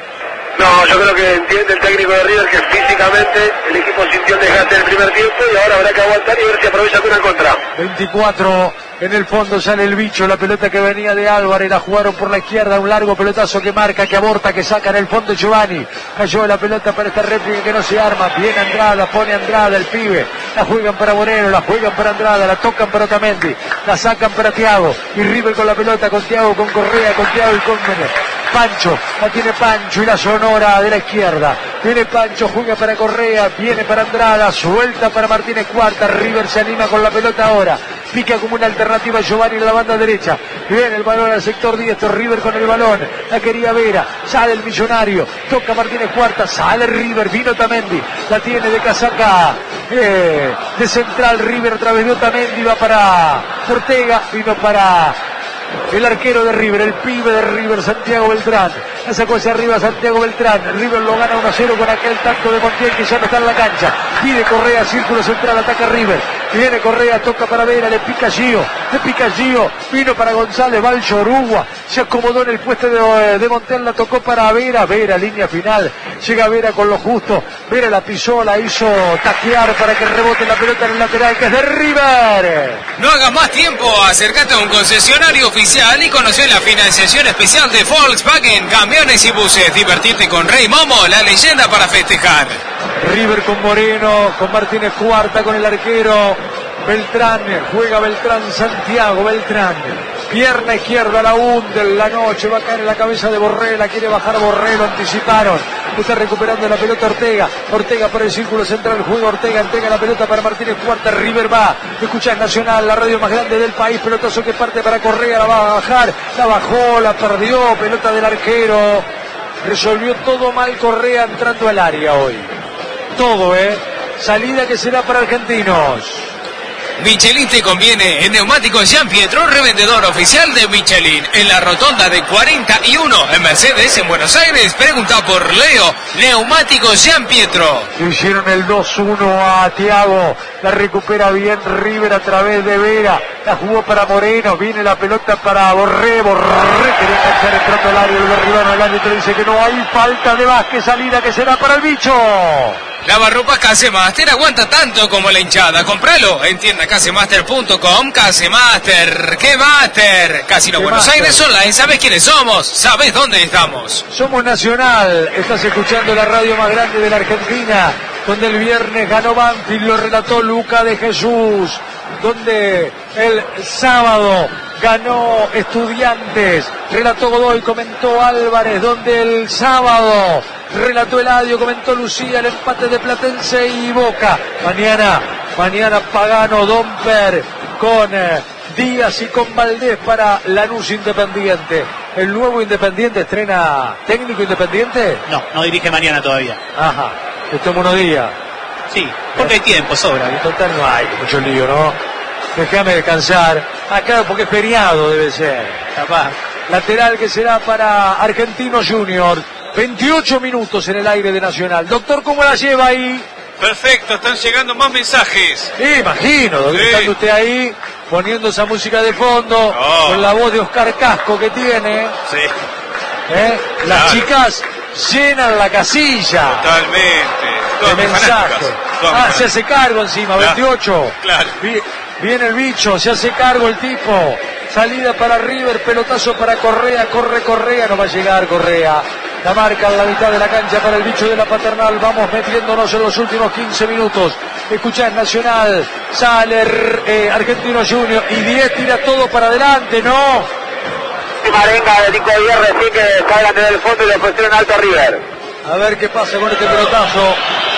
No, yo creo que entiende el técnico de River que físicamente el equipo sintió el desgaste en el primer tiempo y ahora habrá que aguantar y ver si aprovecha una contra. veinticuatro en el fondo sale el bicho, la pelota que venía de Álvarez, la jugaron por la izquierda, un largo pelotazo que marca, que aborta, que saca en el fondo Giovanni, cayó la pelota para esta réplica que no se arma, viene Andrada, pone Andrada, el pibe, la juegan para Moreno, la juegan para Andrada, la tocan para Otamendi, la sacan para Thiago, y River con la pelota, con Thiago, con Correa, con Thiago y con Pancho, la tiene Pancho y la sonora de la izquierda, viene Pancho, juega para Correa, viene para Andrada, suelta para Martínez Cuarta, River se anima con la pelota ahora, pica como una alternativa Giovanni en la banda derecha, viene el balón al sector diestro, River con el balón, la quería Vera, sale el millonario, toca Martínez Cuarta, sale River, vino Otamendi, la tiene de casaca, eh, de central River a través de Otamendi, va para Ortega, vino para el arquero de River, el pibe de River, Santiago Beltrán, la sacó hacia arriba Santiago Beltrán, River lo gana uno a cero con aquel tanto de Montiel que ya no está en la cancha, pide Correa, círculo central, ataca River, viene Correa, toca para Vera, le pica Gio, le pica Gio, vino para González, va el Chorugua, se acomodó en el puesto de, de Montiel, la tocó para Vera, Vera, línea final, llega Vera con lo justo, Vera la pisó, la hizo taquear para que rebote la pelota en el lateral que es de River. No hagas más tiempo, acércate a un concesionario oficial y conoce la financiación especial de Volkswagen, camiones y buses. Divertirte con Rey Momo, la leyenda para festejar. River con Moreno, con Martínez Cuarta, con el arquero Beltrán, juega Beltrán, Santiago Beltrán, pierna izquierda, la hunde en la noche, va a caer en la cabeza de Borré, la quiere bajar Borré, lo anticiparon, está recuperando la pelota Ortega, Ortega por el círculo central, juega Ortega, entrega la pelota para Martínez Cuarta, River va, escucha Nacional, la radio más grande del país, pelotazo que parte para Correa, la va a bajar, la bajó, la perdió, pelota del arquero, resolvió todo mal Correa entrando al área hoy, todo, eh, salida que será para Argentinos. Michelin te conviene. En Neumáticos Gian Pietro, revendedor oficial de Michelin. En la rotonda de cuarenta y uno en Mercedes, en Buenos Aires. Pregunta por Leo. Neumáticos Gian Pietro. Hicieron el dos uno a Thiago. La recupera bien River a través de Vera. La jugó para Moreno. Viene la pelota para Borré. Borré quería enganchar entrando al área. El derribano, el árbitro dice que no hay falta de Vázquez. Salida que será para el bicho. Lavarropas Casemaster aguanta tanto como la hinchada. Compralo en tienda casemaster punto com. Casemaster, ¿qué Master? Casino Buenos Aires Online. ¿Sabes quiénes somos? ¿Sabes dónde estamos? Somos Nacional. Estás escuchando la radio más grande de la Argentina, donde el viernes ganó Banfield, lo relató Luca de Jesús, donde el sábado ganó Estudiantes, relató Godoy, comentó Álvarez, donde el sábado relató Eladio, comentó Lucía, el empate de Platense y Boca. Mañana, mañana Pagano, Domper, con eh, Díaz y con Valdés para Lanús Independiente. ¿El nuevo Independiente estrena técnico Independiente? No, no dirige mañana todavía. Ajá, estamos unos días. Sí, porque hay tiempo, sobra. En total no hay mucho lío, ¿no? Déjame descansar. Ah, claro, porque es feriado debe ser. Capaz. Lateral que será para Argentinos Junior. veintiocho minutos en el aire de Nacional. Doctor, ¿cómo la lleva ahí? Perfecto, están llegando más mensajes. Sí, imagino, doctor, Sí. estando usted ahí poniendo esa música de fondo, Oh. con la voz de Oscar Casco que tiene. Sí, ¿eh? Las Claro. chicas llenan la casilla totalmente. de Todas mis mensajes. fanáticas, todas mis Ah, se hace cargo encima, Claro. veintiocho. Claro. Vi- Viene el bicho, se hace cargo el tipo. Salida para River, pelotazo para Correa, corre Correa, no va a llegar Correa. La marca en la mitad de la cancha para el bicho de la Paternal. Vamos metiéndonos en los últimos quince minutos. Escuchá, Nacional, sale eh, Argentino Junior y diez tira todo para adelante, ¿no? Marenga de Nico Díaz recién que salgan desde el fondo y le pusieron alto a River. A ver qué pasa con este pelotazo.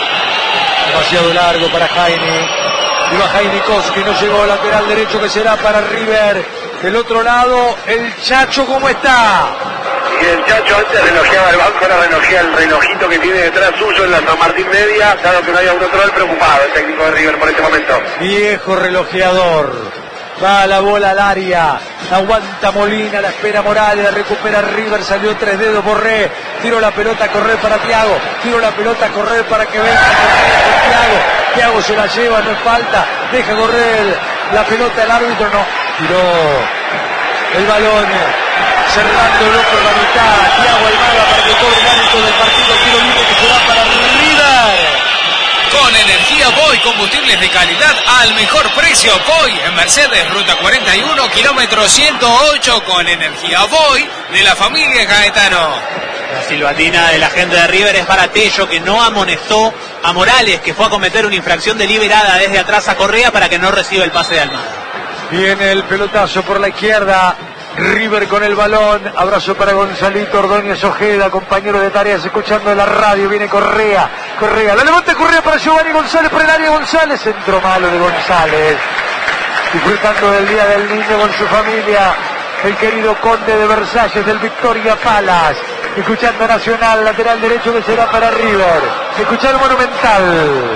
Demasiado largo para Jaime. Iba Jainikowski, no llegó, lateral derecho que será para River. Del otro lado, el Chacho, ¿cómo está? Y el Chacho antes relojeaba el banco, ahora relojea el relojito que tiene detrás suyo en la San Martín Media, dado que no hay autocontrol, preocupado el técnico de River por este momento. Viejo relojeador. Va la bola al área. Aguanta Molina, la espera Morales, la recupera River, salió tres dedos Borré. Tiró la pelota a correr para Thiago. Tiró la pelota a correr para que venga con Thiago. Thiago se la lleva, no es falta. Deja correr la pelota al árbitro, no. Tiró el balón. cerrándolo por la mitad. Thiago Almada para que cobre el árbitro del partido. Tiro libre que se va para River. Con energía Voy, combustibles de calidad al mejor precio. Voy en Mercedes, ruta cuarenta y uno, kilómetro ciento ocho, con energía Voy de la familia Gaetano. La silbatina de la gente de River es para Tello, que no amonestó a Morales, que fue a cometer una infracción deliberada desde atrás a Correa para que no reciba el pase de Almada. Viene el pelotazo por la izquierda. River con el balón. Abrazo para Gonzalito Ordóñez Ojeda, compañero de tareas, escuchando la radio. Viene Correa. Correa. La levanta Correa para Giovanni González por el área. González. Centro malo de González. Disfrutando del Día del Niño con su familia. El querido Conde de Versalles del Victoria Palace. Escuchando Nacional, lateral derecho que será para River. Escuchar Monumental.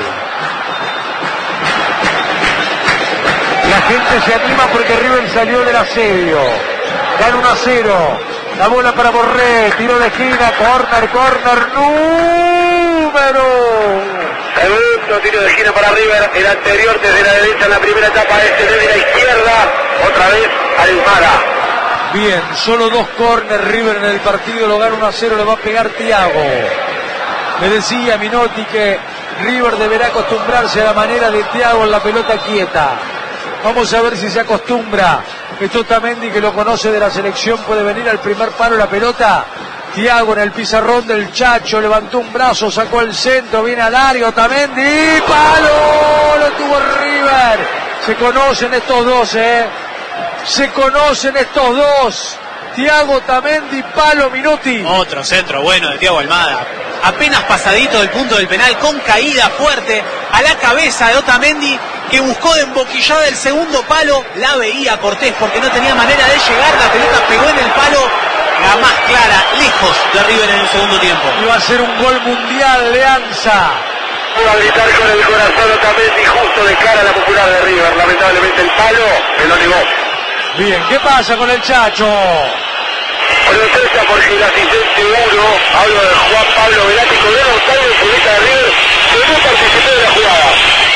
La gente se anima porque River salió del asedio. Gana uno a cero. La bola para Borré. Tiro de esquina. Corner, corner. Número. Segundo tiro de esquina para River. El anterior desde la derecha en la primera etapa. Este desde la izquierda. Otra vez Almada. Bien, solo dos corners River en el partido. Lo gana uno a cero. Le va a pegar Thiago. Me decía Minotti que River deberá acostumbrarse a la manera de Thiago en la pelota quieta. Vamos a ver si se acostumbra. Esto Otamendi, que lo conoce de la selección, puede venir al primer palo la pelota. Thiago en el pizarrón del Chacho, levantó un brazo, sacó el centro, viene al área, Otamendi, ¡palo! Lo tuvo River. Se conocen estos dos, ¿eh? Se conocen estos dos. Thiago, Otamendi, palo, Minotti. Otro centro bueno de Thiago Almada. Apenas pasadito del punto del penal, con caída fuerte a la cabeza de Otamendi, que buscó de emboquillada el segundo palo. La veía Cortés porque no tenía manera de llegar. La pelota pegó en el palo, la más clara, lejos de River en el segundo tiempo. Iba a ser un gol mundial de Anza. Iba a gritar con el corazón Otamendi justo de cara a la popular de River. Lamentablemente el palo se lo negó. Bien, ¿qué pasa con el Chacho? Protesta porque el asistente uno, hablo de Juan Pablo Velati, Coronel Octavio, el futbolista de River, que no participó de la jugada.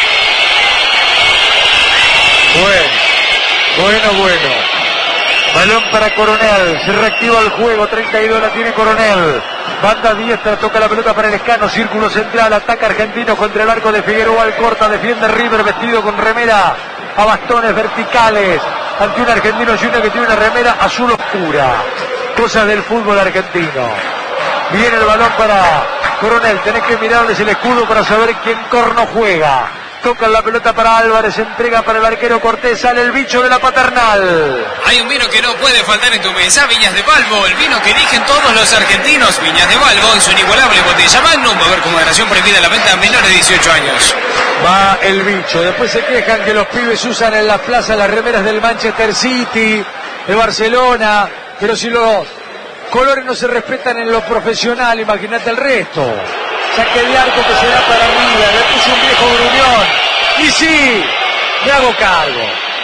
Bueno, bueno, bueno. Balón para Coronel, se reactiva el juego, treinta y dos la tiene Coronel. Banda diestra, toca la pelota para el Escano, círculo central, ataca Argentino contra el arco de Figueroa, al corta, defiende River vestido con remera a bastones verticales, ante un Argentino Junior que tiene una remera azul oscura. Cosas del fútbol argentino. Viene el balón para Coronel, tenés que mirarles el escudo para saber quién corno juega. Toca la pelota para Álvarez, entrega para el arquero Cortés, sale el bicho de la Paternal. Hay un vino que no puede faltar en tu mesa, Viñas de Balbo, el vino que eligen todos los argentinos. Viñas de Balbo es un inigualable botella Magnum, va a haber con moderación prohibida la venta a menores de dieciocho años. Va el bicho, después se quejan que los pibes usan en las plazas las remeras del Manchester City, de Barcelona, pero si los colores no se respetan en lo profesional, imagínate el resto. Saque de arco que será para River, le puso un viejo gruñón. Y sí, me hago cargo.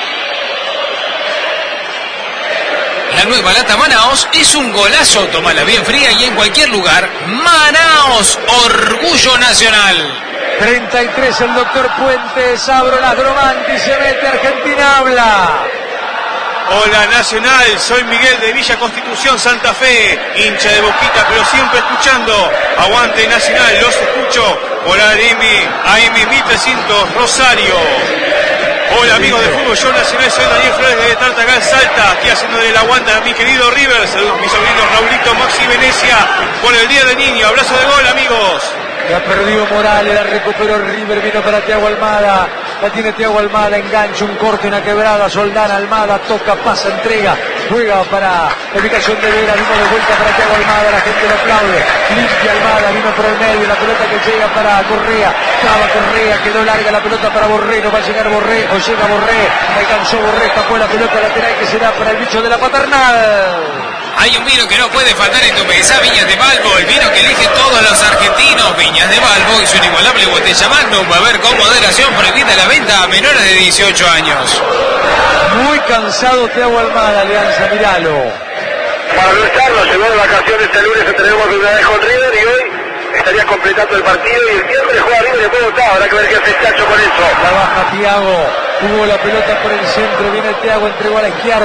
La nueva lata Manaos es un golazo, tómala bien fría y en cualquier lugar. Manaos, orgullo nacional. treinta y tres el doctor Puentes, abro las Gromanti, se mete, Argentina habla. Hola Nacional, soy Miguel de Villa Constitución, Santa Fe, hincha de Boquita, pero siempre escuchando. Aguante Nacional, los escucho. Hola Amy, Amy mil trescientos, Rosario. Hola amigos de fútbol, yo Nacional, soy Daniel Flores de Tartagal, Salta, aquí haciendo del aguante a mi querido River. Saludos mis sobrinos Raulito, Maxi Venecia, por el Día del Niño. Abrazo de gol amigos. La perdió Morales, la recuperó River, vino para Thiago Almada, la tiene Thiago Almada, engancha, un corte, una quebrada, Soldán, Almada, toca, pasa, entrega, juega para la ubicación de Vera, vino de vuelta para Thiago Almada, la gente lo aplaude, limpia Almada, vino por el medio, la pelota que llega para Correa, traba Correa, quedó larga la pelota para Borré, no va a llegar Borré, o llega Borré, alcanzó Borré, tapó la pelota lateral que será para el bicho de la Paternal. Hay un vino que no puede faltar en tu mesa, Viñas de Balbo, el vino que eligen todos los argentinos. Viñas de Balbo es un inigualable botella Magnum, va a haber con moderación prohibida la venta a menores de dieciocho años. Muy cansado Thiago Almada, Alianza, miralo. Para no estarlo, llegó de vacaciones el lunes, entrenamos una vez con River y hoy estaría completando el partido y el miércoles juega River y después votado. Habrá que ver qué hace el Chacho con eso. La baja Thiago, tuvo la pelota por el centro, viene Thiago, entregó a la izquierda.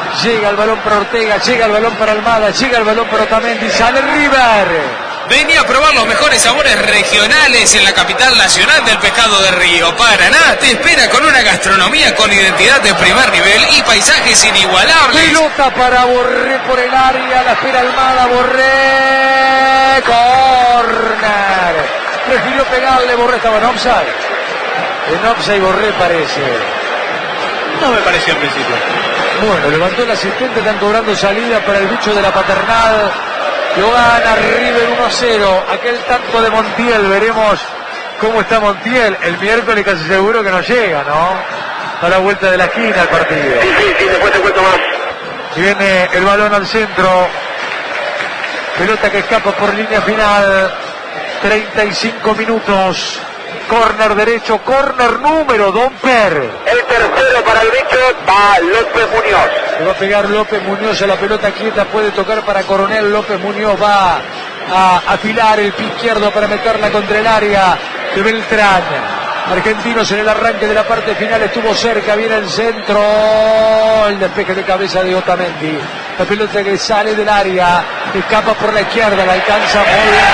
Llega el balón para Ortega, llega el balón para Almada, llega el balón para Otamendi, sale River. Venía a probar los mejores sabores regionales en la capital nacional del pescado de Río. Paraná te espera con una gastronomía con identidad de primer nivel y paisajes inigualables. Pelota para Borré por el área, la espera Almada, Borré, corner. Prefirió pegarle, Borré estaba en offside. En offside Borré parece. No me pareció al principio. Bueno, levantó el asistente, están cobrando salida para el bicho de la Paternal. Lo gana River uno a cero. Aquel tanto de Montiel, veremos cómo está Montiel. El miércoles casi seguro que no llega, ¿no? A la vuelta de la esquina el partido. Sí, sí, sí, después te cuento más. Viene el balón al centro. Pelota que escapa por línea final. treinta y cinco minutos. Corner derecho, corner número, Domper. El tercero para el bicho va López Muñoz. Le va a pegar López Muñoz a la pelota quieta, puede tocar para Coronel. López Muñoz va a afilar el pie izquierdo para meterla contra el área de Beltrán. Argentinos en el arranque de la parte final, estuvo cerca, viene el centro, el despeje de cabeza de Otamendi. La pelota que sale del área, escapa por la izquierda, la alcanza muy bien.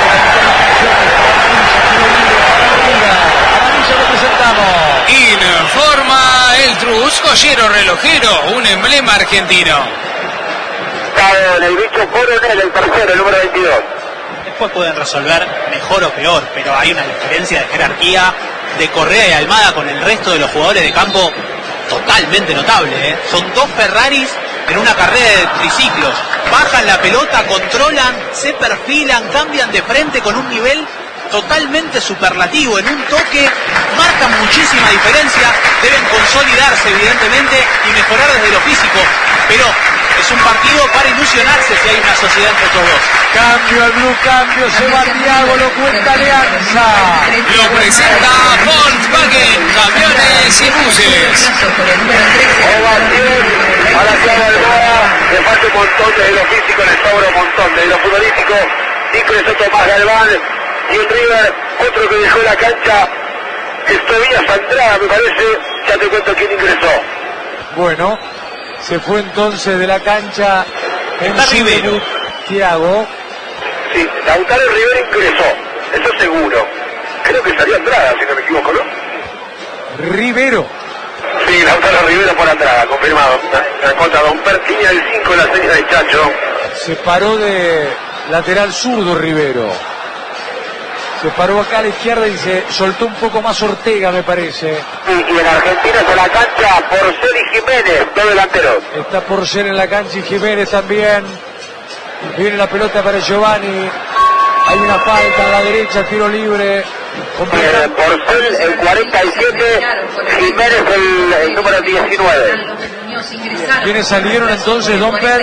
Informa el Trus, joyero relojero, un emblema argentino. Está en el bicho Coronel, el tercero, el número veintidós. Después pueden resolver mejor o peor, pero hay una diferencia de jerarquía de Correa y Almada con el resto de los jugadores de campo totalmente notable, ¿eh? Son dos Ferraris en una carrera de triciclos. Bajan la pelota, controlan, se perfilan, cambian de frente con un nivel totalmente superlativo, en un toque marcan muchísima diferencia, deben consolidarse evidentemente y mejorar desde lo físico, pero es un partido para ilusionarse si hay una sociedad entre estos dos. Cambio al blue, cambio, se va Thiago, lo cuenta Alianza. Lo presenta Volkswagen, camiones y buses. Ovación a la Thiago Almada, le falta un montón desde lo físico, le sobra un montón desde lo futbolístico. Ingresó Tomás Galván. Y el River, otro que dejó la cancha, es Tobías Andrada, me parece. Ya te cuento quién ingresó. Bueno, se fue entonces de la cancha en Está Rivero. Thiago. Sí, Lautaro Rivera ingresó, eso seguro. Creo que salió Andrada, si no me equivoco, ¿no? Rivero. Sí, Lautaro Rivera por Andrada, confirmado. En contra Don Per, línea del cinco, la seña de Chacho. Se paró de lateral zurdo Rivero. Se paró acá a la izquierda y se soltó un poco más Ortega, me parece. Sí, y en Argentina se la cancha Porcel y Jiménez, dos delanteros. Está Porcel en la cancha y Jiménez también. Viene la pelota para Giovanni. Hay una falta a la derecha, tiro libre. Eh, Porcel el cuarenta y siete, Jiménez el, el número diecinueve. ¿Quiénes salieron entonces, Domper?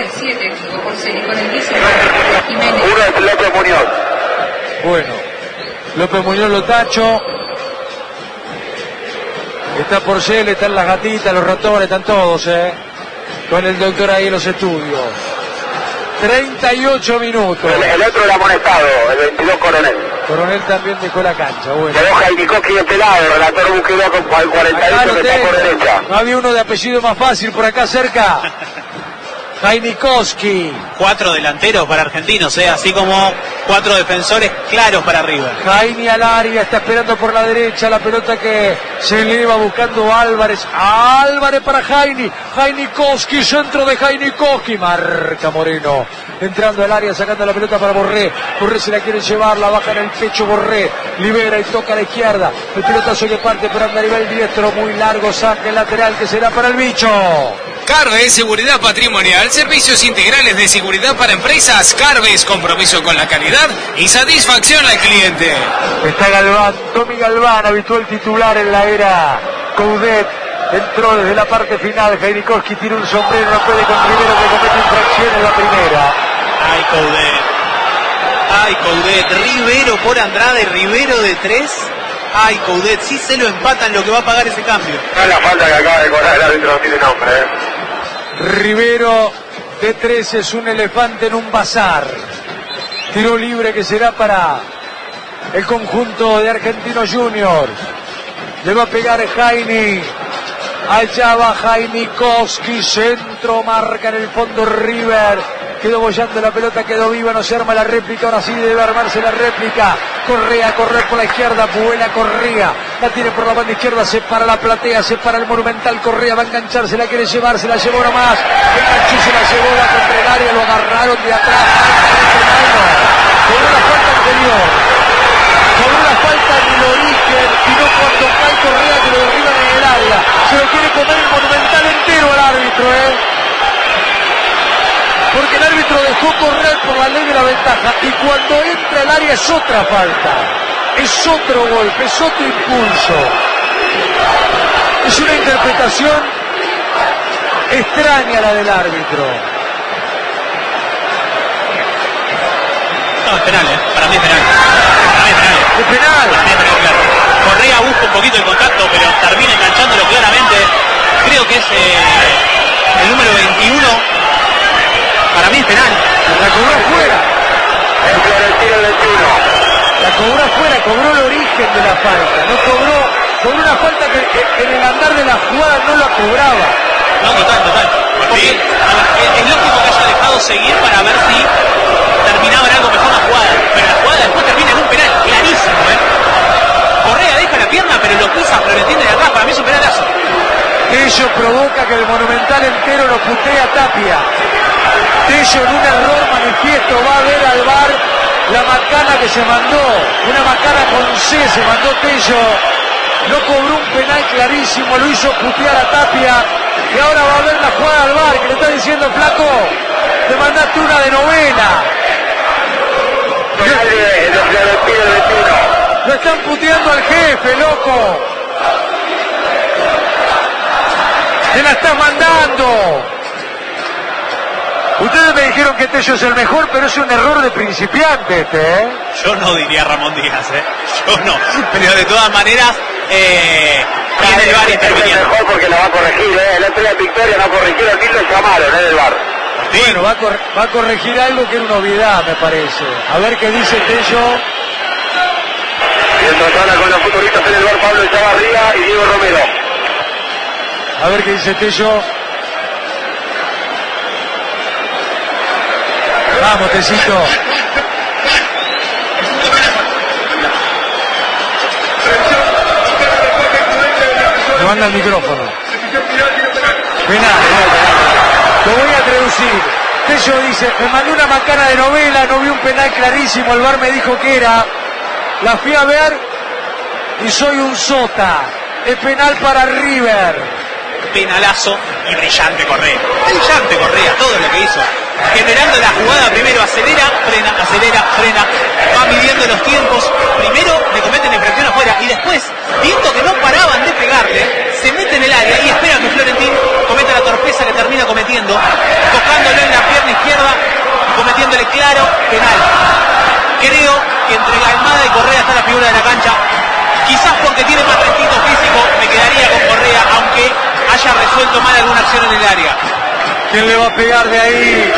Uno es López Muñoz. Bueno. López Muñoz lo tacho. Está Porcel, están las gatitas, los ratones, están todos, ¿eh? Con el doctor ahí en los estudios. treinta y ocho minutos. El, el otro era amonestado, el veintidós Coronel. Coronel también dejó la cancha, bueno. Quedó Jainikoski de este lado, relator Busquedó con el cuarenta y ocho que está por derecha. No había uno de apellido más fácil por acá cerca. Jainikoski. Cuatro delanteros para Argentinos, ¿eh? Así como cuatro defensores claros para River. Jaini al área, está esperando por la derecha la pelota que se eleva buscando Álvarez. Álvarez para Jaini. Jainikoski, centro de Jainikoski. Marca Moreno. Entrando al área, sacando la pelota para Borré. Borré se la quiere llevar, la baja en el pecho Borré. Libera y toca a la izquierda. El pelotazo que parte por anda a nivel diestro. Muy largo, saque lateral que será para el bicho. Carves, seguridad patrimonial, servicios integrales de seguridad para empresas. Carves, compromiso con la calidad y satisfacción al cliente. Está Galván, Tommy Galván, habitual titular en la era Coudet. Entró desde la parte final, Jainikoski tiene un sombrero, no puede con Rivero que comete infracción en la primera. Ay, Coudet. Ay, Coudet. Rivero por Andrade, Rivero de tres. Ay, Coudet, si se lo empatan lo que va a pagar ese cambio. No es la falta que acaba de cobrar el árbitro, no tiene nombre, ¿eh? Rivero de tres es un elefante en un bazar. Tiro libre que será para el conjunto de Argentinos Juniors. Le va a pegar Jaini. Allá va Jainikowski, centro, marca en el fondo River. Quedó bollando la pelota, quedó viva, no se arma la réplica, ahora sí debe armarse la réplica. Correa, correr por la izquierda, vuela Correa, la tiene por la banda izquierda, se para la platea, se para el Monumental, Correa va a engancharse, la quiere llevar, se la llevó nomás, enganchó, se la llevó, va contra el área, lo agarraron de atrás, con una falta anterior, con una falta en el origen, y no cuando cae Correa que lo derriban en el área, se lo quiere comer el Monumental entero al árbitro, eh. Porque el árbitro dejó correr por la ley de la ventaja y cuando entra el área es otra falta, es otro golpe, es otro impulso. Es una interpretación extraña la del árbitro. No, es penal, ¿eh? Para mí es penal. Para mí es penal. Es penal. Para mí es penal, claro. Correa busca un poquito el contacto, pero termina enganchándolo claramente. Creo que es eh, el número veintiuno. Para mí es penal. La cobró afuera. El Florentino veintiuno. La cobró afuera, cobró el origen de la falta. No cobró, cobró una falta que en el andar de la jugada no la cobraba. No, total, total. Porque, a ver, es lógico que haya dejado seguir para ver si terminaba en algo mejor la jugada. Pero la jugada después termina en un penal clarísimo, ¿eh? Correa deja la pierna, pero lo pisa Florentino de atrás. Para mí es un penalazo. Ello provoca que el Monumental entero lo putea a Tapia. Tello en un error manifiesto va a ver al V A R la macana que se mandó, una macana con C se mandó Tello, no cobró un penal clarísimo, lo hizo putear a Tapia y ahora va a ver la jugada al V A R que le está diciendo flaco, te mandaste una de novena. Penal de los Florentinos veintiuno. Lo están puteando al jefe, loco. Te la estás mandando. Ustedes me dijeron que Tello es el mejor, pero es un error de principiante este, ¿eh? Yo no diría Ramón Díaz, ¿eh? Yo no. Pero de todas maneras, eh, viene el V A R interviniendo. Es mejor porque la va a corregir, ¿eh? El otro día Victoria no corrigió, el mismo llamaron, ¿eh? Del V A R. Sí. Bueno, va a, cor va a corregir algo que era una obviedad, me parece. A ver qué dice Tello. Mientras habla con los futbolistas en el V A R, Pablo Echavarría y Diego Romero. A ver qué dice Tello. Vamos, Tecito. Me manda el micrófono. Penal, lo voy a traducir. Tello dice, me mandó una macana de novela, no vi un penal clarísimo, el V A R me dijo que era. La fui a ver y soy un sota. Es penal para River. Penalazo y brillante Correa. Brillante Correa, todo lo que hizo. Generando la jugada, primero acelera, frena, acelera, frena, va midiendo los tiempos. Primero le cometen la infracción afuera y después, viendo que no paraban de pegarle, se mete en el área y espera que Florentín cometa la torpeza que termina cometiendo, tocándolo en la pierna izquierda y cometiéndole claro penal. Creo que entre Almada y Correa está la figura de la cancha. Quizás porque tiene más requisito físico, me quedaría con Correa, aunque haya resuelto mal alguna acción en el área. ¿Quién le va a pegar de ahí?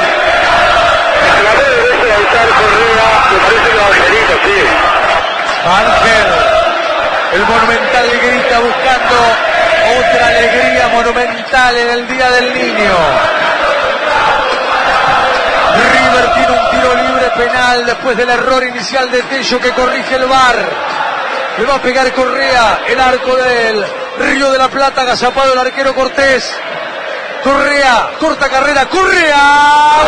La vez de ese altar Correa, me parece que va Angelito, sí. Ángel, el Monumental grita buscando otra alegría monumental en el Día del Niño. River tiene un tiro libre penal después del error inicial de Tello que corrige el V A R. Le va a pegar Correa, el arco del Río de la Plata, agazapado el arquero Cortés. Correa, corta carrera, Correa.